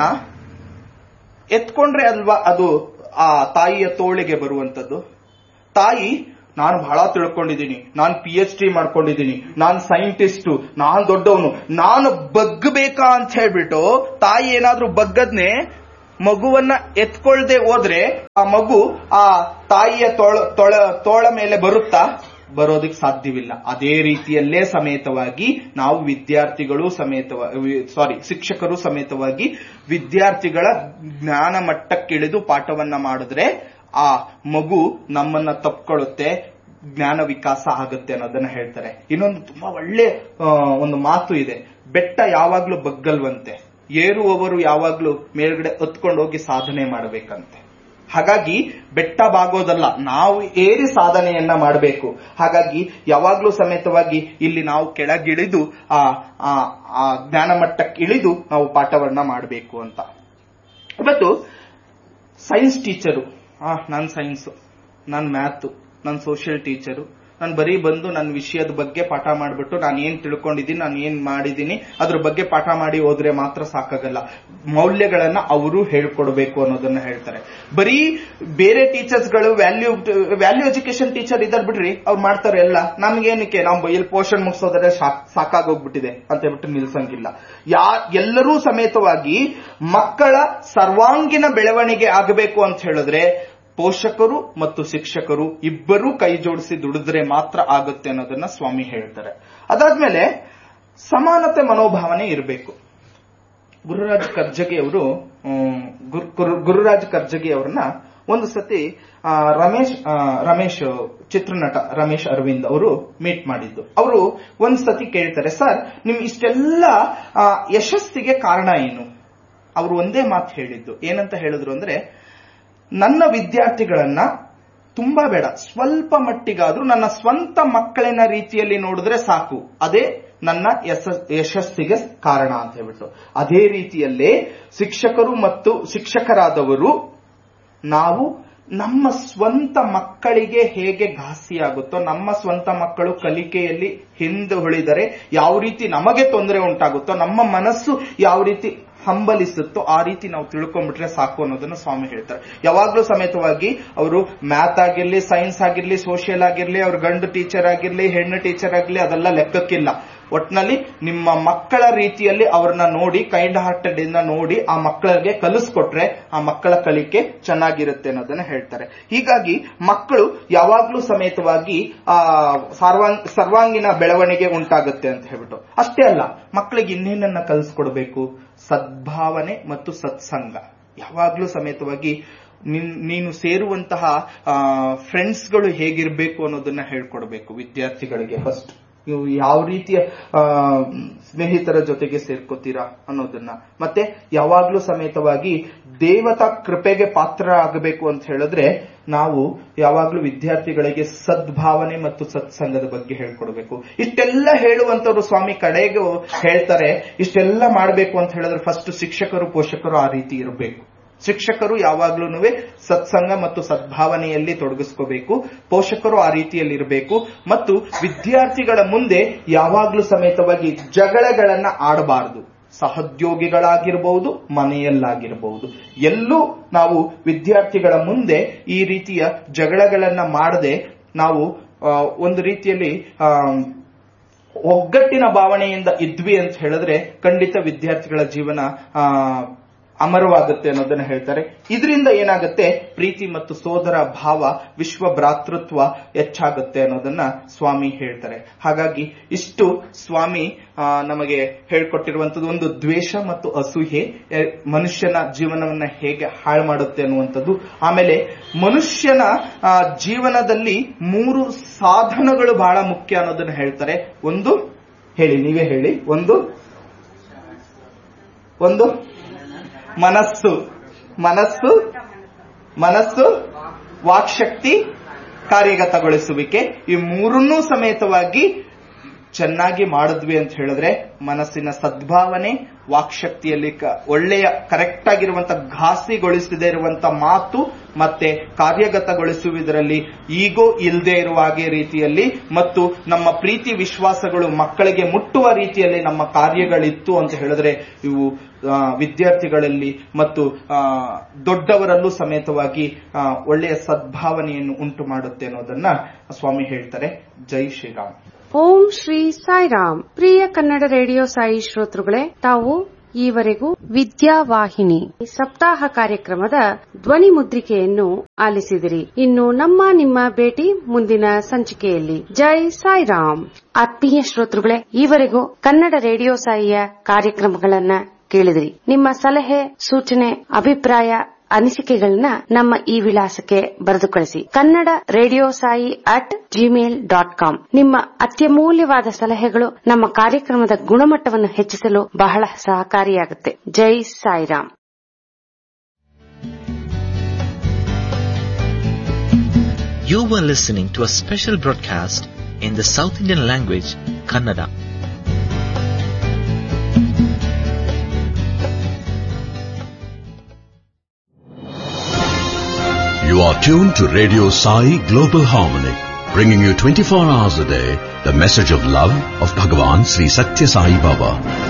A: ಎತ್ಕೊಂಡ್ರೆ ಅಲ್ವಾ ಅದು ಆ ತಾಯಿಯ ತೋಳಿಗೆ ಬರುವಂತದ್ದು. ತಾಯಿ, ನಾನು ಬಹಳ ತಿಳ್ಕೊಂಡಿದ್ದೀನಿ, ನಾನು ಪಿ ಎಚ್ ಡಿ ಮಾಡ್ಕೊಂಡಿದ್ದೀನಿ, ನಾನು ಸೈಂಟಿಸ್ಟು, ನಾನು ದೊಡ್ಡವನು, ನಾನು ಬಗ್ಗಬೇಕಾ ಅಂತ ಹೇಳ್ಬಿಟ್ಟು ತಾಯಿ ಏನಾದ್ರೂ ಬಗ್ಗದ್ನೆ ಮಗುವನ್ನ ಎತ್ಕೊಳ್ದೆ ಹೋದ್ರೆ ಆ ಮಗು ಆ ತಾಯಿಯ ತೋಳ ತೊಳ ತೋಳ ಮೇಲೆ ಬರುತ್ತಾ? ಬರೋದಕ್ಕೆ ಸಾಧ್ಯವಿಲ್ಲ. ಅದೇ ರೀತಿಯಲ್ಲೇ ಸಮೇತವಾಗಿ ನಾವು ವಿದ್ಯಾರ್ಥಿಗಳು ಸಮೇತವಾಗಿ ಸಾರಿ ಶಿಕ್ಷಕರು ಸಮೇತವಾಗಿ ವಿದ್ಯಾರ್ಥಿಗಳ ಜ್ಞಾನ ಮಟ್ಟಕ್ಕಿಳಿದು ಪಾಠವನ್ನ ಮಾಡಿದ್ರೆ ಆ ಮಗು ನಮ್ಮನ್ನ ತಪ್ಕೊಳ್ಳುತ್ತೆ, ಜ್ಞಾನ ವಿಕಾಸ ಆಗುತ್ತೆ ಅನ್ನೋದನ್ನ ಹೇಳ್ತಾರೆ. ಇನ್ನೊಂದು ತುಂಬಾ ಒಳ್ಳೆ ಒಂದು ಮಾತು ಇದೆ, ಬೆಟ್ಟ ಯಾವಾಗ್ಲೂ ಬಗ್ಗಲ್ವಂತೆ, ಏರುವವರು ಯಾವಾಗ್ಲೂ ಮೇಲ್ಗಡೆ ಹೊತ್ಕೊಂಡು ಹೋಗಿ ಸಾಧನೆ ಮಾಡಬೇಕಂತೆ. ಹಾಗಾಗಿ ಬೆಟ್ಟ ಬಾಗೋದಲ್ಲ, ನಾವು ಏರಿ ಸಾಧನೆಯನ್ನ ಮಾಡಬೇಕು. ಹಾಗಾಗಿ ಯಾವಾಗ್ಲೂ ಸಮೇತವಾಗಿ ಇಲ್ಲಿ ನಾವು ಕೆಳಗಿಳಿದು ಆ ಆ ಜ್ಞಾನ ಮಟ್ಟಕ್ಕೆ ಇಳಿದು ನಾವು ಪಾಠವನ್ನ ಮಾಡಬೇಕು ಅಂತ. ಇವತ್ತು ಸೈನ್ಸ್ ಟೀಚರು, ಆ ನಾನ್ ಸೈನ್ಸ್, ನಾನ್ ಮ್ಯಾಥ್, ನಾನ್ ಸೋಷಿಯಲ್ ಟೀಚರು, ನಾನು ಬರೀ ಬಂದು ನನ್ನ ವಿಷಯದ ಬಗ್ಗೆ ಪಾಠ ಮಾಡಿಬಿಟ್ಟು ನಾನು ಏನ್ ತಿಳ್ಕೊಂಡಿದ್ದೀನಿ, ನಾನು ಏನ್ ಮಾಡಿದ್ದೀನಿ ಅದ್ರ ಬಗ್ಗೆ ಪಾಠ ಮಾಡಿ ಹೋದ್ರೆ ಮಾತ್ರ ಸಾಕಾಗಲ್ಲ. ಮೌಲ್ಯಗಳನ್ನ ಅವರು ಹೇಳ್ಕೊಡ್ಬೇಕು ಅನ್ನೋದನ್ನ ಹೇಳ್ತಾರೆ. ಬರೀ ಬೇರೆ ಟೀಚರ್ಸ್ಗಳು ವ್ಯಾಲ್ಯೂ ವ್ಯಾಲ್ಯೂ ಎಜುಕೇಶನ್ ಟೀಚರ್ ಇದ್ದಾರೆ ಬಿಡ್ರಿ, ಅವ್ರು ಮಾಡ್ತಾರೆ ಎಲ್ಲ. ನಮ್ಗೇನಕ್ಕೆ, ನಾವು ಇಲ್ಲಿ ಪೋರ್ಷನ್ ಮುಗಿಸೋದ್ರೆ ಸಾಕಾಗೋಗ್ಬಿಟ್ಟಿದೆ ಅಂತ ಹೇಳ್ಬಿಟ್ಟು ನಿಲ್ಸಂಗಿಲ್ಲ. ಯಾ ಎಲ್ಲರೂ ಸಮೇತವಾಗಿ ಮಕ್ಕಳ ಸರ್ವಾಂಗೀಣ ಬೆಳವಣಿಗೆ ಆಗಬೇಕು ಅಂತ ಹೇಳಿದ್ರೆ ಪೋಷಕರು ಮತ್ತು ಶಿಕ್ಷಕರು ಇಬ್ಬರೂ ಕೈ ಜೋಡಿಸಿ ದುಡಿದ್ರೆ ಮಾತ್ರ ಆಗುತ್ತೆ ಅನ್ನೋದನ್ನ ಸ್ವಾಮಿ ಹೇಳ್ತಾರೆ. ಅದಾದ್ಮೇಲೆ ಸಮಾನತೆ ಮನೋಭಾವನೆ ಇರಬೇಕು. ಗುರುರಾಜ್ ಕರ್ಜಗಿ ಅವರು ಗುರುರಾಜ್ ಕರ್ಜಗಿ ಅವರನ್ನ ಒಂದು ಸತಿ ರಮೇಶ್ ರಮೇಶ್ ಚಿತ್ರನಟ ರಮೇಶ್ ಅರವಿಂದ್ ಅವರು ಮೀಟ್ ಮಾಡಿದ್ದು. ಅವರು ಒಂದ್ ಸತಿ ಕೇಳ್ತಾರೆ, ಸರ್ ನಿಮ್ ಇಷ್ಟೆಲ್ಲ ಯಶಸ್ಸಿಗೆ ಕಾರಣ ಏನು? ಅವರು ಒಂದೇ ಮಾತು ಹೇಳಿದ್ದು. ಏನಂತ ಹೇಳಿದ್ರು ಅಂದ್ರೆ, ನನ್ನ ವಿದ್ಯಾರ್ಥಿಗಳನ್ನ ತುಂಬಾ ಬೇಡ, ಸ್ವಲ್ಪ ಮಟ್ಟಿಗಾದ್ರೂ ನನ್ನ ಸ್ವಂತ ಮಕ್ಕಳಿನ ರೀತಿಯಲ್ಲಿ ನೋಡಿದ್ರೆ ಸಾಕು, ಅದೇ ನನ್ನ ಯಶಸ್ಸಿಗೆ ಕಾರಣ ಅಂತ ಹೇಳ್ಬಿಟ್ಟು. ಅದೇ ರೀತಿಯಲ್ಲೇ ಶಿಕ್ಷಕರು ಮತ್ತು ಶಿಕ್ಷಕರಾದವರು ನಾವು ನಮ್ಮ ಸ್ವಂತ ಮಕ್ಕಳಿಗೆ ಹೇಗೆ ಘಾಸಿಯಾಗುತ್ತೋ, ನಮ್ಮ ಸ್ವಂತ ಮಕ್ಕಳು ಕಲಿಕೆಯಲ್ಲಿ ಹಿಂದೆ ಉಳಿದರೆ ಯಾವ ರೀತಿ ನಮಗೆ ತೊಂದರೆ ಉಂಟಾಗುತ್ತೋ, ನಮ್ಮ ಮನಸ್ಸು ಯಾವ ರೀತಿ ಹಂಬಲಿಸುತ್ತೋ ಆ ರೀತಿ ನಾವು ತಿಳ್ಕೊಂಡ್ಬಿಟ್ರೆ ಸಾಕು ಅನ್ನೋದನ್ನ ಸ್ವಾಮಿ ಹೇಳ್ತಾರೆ. ಯಾವಾಗ್ಲೂ ಸಮೇತವಾಗಿ ಅವರು ಮ್ಯಾಥ್ ಆಗಿರ್ಲಿ, ಸೈನ್ಸ್ ಆಗಿರ್ಲಿ, ಸೋಷಿಯಲ್ ಆಗಿರ್ಲಿ, ಅವ್ರ ಗಂಡು ಟೀಚರ್ ಆಗಿರ್ಲಿ, ಹೆಣ್ಣು ಟೀಚರ್ ಆಗಿರ್ಲಿ, ಅದೆಲ್ಲ ಲೆಕ್ಕಕ್ಕಿಲ್ಲ. ಒಟ್ನಲ್ಲಿ ನಿಮ್ಮ ಮಕ್ಕಳ ರೀತಿಯಲ್ಲಿ ಅವ್ರನ್ನ ನೋಡಿ, ಕೈಂಡ್ ಹಾರ್ಟೆಡ್ ಇಂದ ನೋಡಿ ಆ ಮಕ್ಕಳಿಗೆ ಕಲಿಸ್ಕೊಟ್ರೆ ಆ ಮಕ್ಕಳ ಕಲಿಕೆ ಚೆನ್ನಾಗಿರುತ್ತೆ ಅನ್ನೋದನ್ನ ಹೇಳ್ತಾರೆ. ಹೀಗಾಗಿ ಮಕ್ಕಳು ಯಾವಾಗ್ಲೂ ಸಮೇತವಾಗಿ ಆ ಸರ್ವಾಂಗೀಣ ಬೆಳವಣಿಗೆ ಉಂಟಾಗುತ್ತೆ ಅಂತ ಹೇಳ್ಬಿಟ್ಟು. ಅಷ್ಟೇ ಅಲ್ಲ, ಮಕ್ಕಳಿಗೆ ಇನ್ನೇನನ್ನ ಕಲಿಸ್ಕೊಡ್ಬೇಕು? ಸದ್ಭಾವನೆ ಮತ್ತು ಸತ್ಸಂಗ. ಯಾವಾಗ್ಲೂ ಸಮೇತವಾಗಿ ನೀನು ಸೇರುವಂತಹ ಫ್ರೆಂಡ್ಸ್ಗಳು ಹೇಗಿರ್ಬೇಕು ಅನ್ನೋದನ್ನ ಹೇಳ್ಕೊಡ್ಬೇಕು ವಿದ್ಯಾರ್ಥಿಗಳಿಗೆ. ಫಸ್ಟ್ ನೀವು ಯಾವ ರೀತಿಯ ಸ್ನೇಹಿತರ ಜೊತೆಗೆ ಸೇರ್ಕೋತೀರಾ ಅನ್ನೋದನ್ನ, ಮತ್ತೆ ಯಾವಾಗ್ಲೂ ಸಮೇತವಾಗಿ ದೇವತಾ ಕೃಪೆಗೆ ಪಾತ್ರ ಆಗಬೇಕು ಅಂತ ಹೇಳಿದ್ರೆ ನಾವು ಯಾವಾಗ್ಲೂ ವಿದ್ಯಾರ್ಥಿಗಳಿಗೆ ಸದ್ಭಾವನೆ ಮತ್ತು ಸತ್ಸಂಗದ ಬಗ್ಗೆ ಹೇಳ್ಕೊಡ್ಬೇಕು. ಇಷ್ಟೆಲ್ಲ ಹೇಳುವಂತವ್ರು ಸ್ವಾಮಿ ಕಡೆಗೂ ಹೇಳ್ತಾರೆ, ಇಷ್ಟೆಲ್ಲ ಮಾಡಬೇಕು ಅಂತ ಹೇಳಿದ್ರೆ ಫಸ್ಟ್ ಶಿಕ್ಷಕರು ಪೋಷಕರು ಆ ರೀತಿ ಇರಬೇಕು. ಶಿಕ್ಷಕರು ಯಾವಾಗ್ಲೂ ಸತ್ಸಂಗ ಮತ್ತು ಸದ್ಭಾವನೆಯಲ್ಲಿ ತೊಡಗಿಸ್ಕೋಬೇಕು, ಪೋಷಕರು ಆ ರೀತಿಯಲ್ಲಿ ಇರಬೇಕು. ಮತ್ತು ವಿದ್ಯಾರ್ಥಿಗಳ ಮುಂದೆ ಯಾವಾಗ್ಲೂ ಸಮೇತವಾಗಿ ಜಗಳಗಳನ್ನ ಆಡಬಾರದು. ಸಹೋದ್ಯೋಗಿಗಳಾಗಿರಬಹುದು, ಮನೆಯಲ್ಲಾಗಿರಬಹುದು, ಎಲ್ಲೂ ನಾವು ವಿದ್ಯಾರ್ಥಿಗಳ ಮುಂದೆ ಈ ರೀತಿಯ ಜಗಳಗಳನ್ನ ಮಾಡದೆ ನಾವು ಒಂದು ರೀತಿಯಲ್ಲಿ ಒಗ್ಗಟ್ಟಿನ ಭಾವನೆಯಿಂದ ಇದ್ವಿ ಅಂತ ಹೇಳಿದ್ರೆ ಖಂಡಿತ ವಿದ್ಯಾರ್ಥಿಗಳ ಜೀವನ ಅಮರವಾಗುತ್ತೆ ಅನ್ನೋದನ್ನ ಹೇಳ್ತಾರೆ. ಇದರಿಂದ ಏನಾಗುತ್ತೆ, ಪ್ರೀತಿ ಮತ್ತು ಸೋದರ ಭಾವ, ವಿಶ್ವ ಭ್ರಾತೃತ್ವ ಹೆಚ್ಚಾಗುತ್ತೆ ಅನ್ನೋದನ್ನ ಸ್ವಾಮಿ ಹೇಳ್ತಾರೆ. ಹಾಗಾಗಿ ಇಷ್ಟು ಸ್ವಾಮಿ ನಮಗೆ ಹೇಳ್ಕೊಟ್ಟಿರುವಂತದ್ದು ಒಂದು ದ್ವೇಷ ಮತ್ತು ಅಸೂಯೆ ಮನುಷ್ಯನ ಜೀವನವನ್ನ ಹೇಗೆ ಹಾಳು ಮಾಡುತ್ತೆ ಅನ್ನುವಂಥದ್ದು. ಆಮೇಲೆ ಮನುಷ್ಯನ ಜೀವನದಲ್ಲಿ ಮೂರು ಸಾಧನಗಳು ಬಹಳ ಮುಖ್ಯ ಅನ್ನೋದನ್ನ ಹೇಳ್ತಾರೆ. ಒಂದು ಹೇಳಿ, ನೀವೇ ಹೇಳಿ. ಒಂದು ಒಂದು ಮನಸ್ಸು ಮನಸ್ಸು ಮನಸ್ಸು ವಾಕ್ಶಕ್ತಿ, ಕಾರ್ಯಗತಗೊಳಿಸುವಿಕೆ. ಈ ಮೂರನ್ನೂ ಸಮೇತವಾಗಿ ಚೆನ್ನಾಗಿ ಮಾಡಿದ್ವಿ ಅಂತ ಹೇಳಿದ್ರೆ ಮನಸ್ಸಿನ ಸದ್ಭಾವನೆ, ವಾಕ್ಶಕ್ತಿಯಲ್ಲಿ ಒಳ್ಳೆಯ ಕರೆಕ್ಟ್ ಆಗಿರುವಂತಹ ಘಾಸಿಗೊಳಿಸದೇ ಇರುವಂತಹ ಮಾತು, ಮತ್ತೆ ಕಾರ್ಯಗತಗೊಳಿಸುವುದರಲ್ಲಿ ಈಗೋ ಇಲ್ಲದೆ ಇರುವ ಹಾಗೆ ರೀತಿಯಲ್ಲಿ, ಮತ್ತು ನಮ್ಮ ಪ್ರೀತಿ ವಿಶ್ವಾಸಗಳು ಮಕ್ಕಳಿಗೆ ಮುಟ್ಟುವ ರೀತಿಯಲ್ಲಿ ನಮ್ಮ ಕಾರ್ಯಗಳಿತ್ತು ಅಂತ ಹೇಳಿದ್ರೆ ಇವು ವಿದ್ಯಾರ್ಥಿಗಳಲ್ಲಿ ಮತ್ತು ದೊಡ್ಡವರಲ್ಲೂ ಸಮೇತವಾಗಿ ಒಳ್ಳೆಯ ಸದ್ಭಾವನೆಯನ್ನು ಉಂಟು ಮಾಡುತ್ತೆ ಅನ್ನೋದನ್ನ ಸ್ವಾಮಿ ಹೇಳ್ತಾರೆ. ಜೈ ಶ್ರೀರಾಮ್.
B: ಓಂ ಶ್ರೀ ಸಾಯಿರಾಮ್. ಪ್ರಿಯ ಕನ್ನಡ ರೇಡಿಯೋ ಸಾಯಿ ಶ್ರೋತೃಗಳೇ, ತಾವು ಈವರೆಗೂ ವಿದ್ಯಾವಾಹಿನಿ ಸಪ್ತಾಹ ಕಾರ್ಯಕ್ರಮದ ಧ್ವನಿ ಮುದ್ರಿಕೆಯನ್ನು ಆಲಿಸಿದಿರಿ. ಇನ್ನು ನಮ್ಮ ನಿಮ್ಮ ಭೇಟಿ ಮುಂದಿನ ಸಂಚಿಕೆಯಲ್ಲಿ. ಜೈ ಸಾಯಿರಾಮ್. ಆತ್ಮೀಯ ಶ್ರೋತೃಗಳೇ, ಈವರೆಗೂ ಕನ್ನಡ ರೇಡಿಯೋ ಸಾಯಿಯ ಕಾರ್ಯಕ್ರಮಗಳನ್ನ ಕೇಳಿದಿರಿ. ನಿಮ್ಮ ಸಲಹೆ, ಸೂಚನೆ, ಅಭಿಪ್ರಾಯ, ಅನಿಸಿಕೆಗಳನ್ನ ನಮ್ಮ ಈ ವಿಳಾಸಕ್ಕೆ ಬರೆದು ಕಳಿಸಿ. Kannada radio Sai at Gmail dot com. ನಿಮ್ಮ ಅತ್ಯಮೂಲ್ಯವಾದ ಸಲಹೆಗಳು ನಮ್ಮ ಕಾರ್ಯಕ್ರಮದ ಗುಣಮಟ್ಟವನ್ನು ಹೆಚ್ಚಿಸಲು ಬಹಳ ಸಹಕಾರಿಯಾಗುತ್ತೆ. ಜೈ Sairam.
C: You were listening to a special broadcast in the South Indian language, Kannada.
D: You are tuned to Radio Sai Global Harmony, bringing you twenty-four hours a day the message of love of Bhagavan Sri Satya Sai Baba.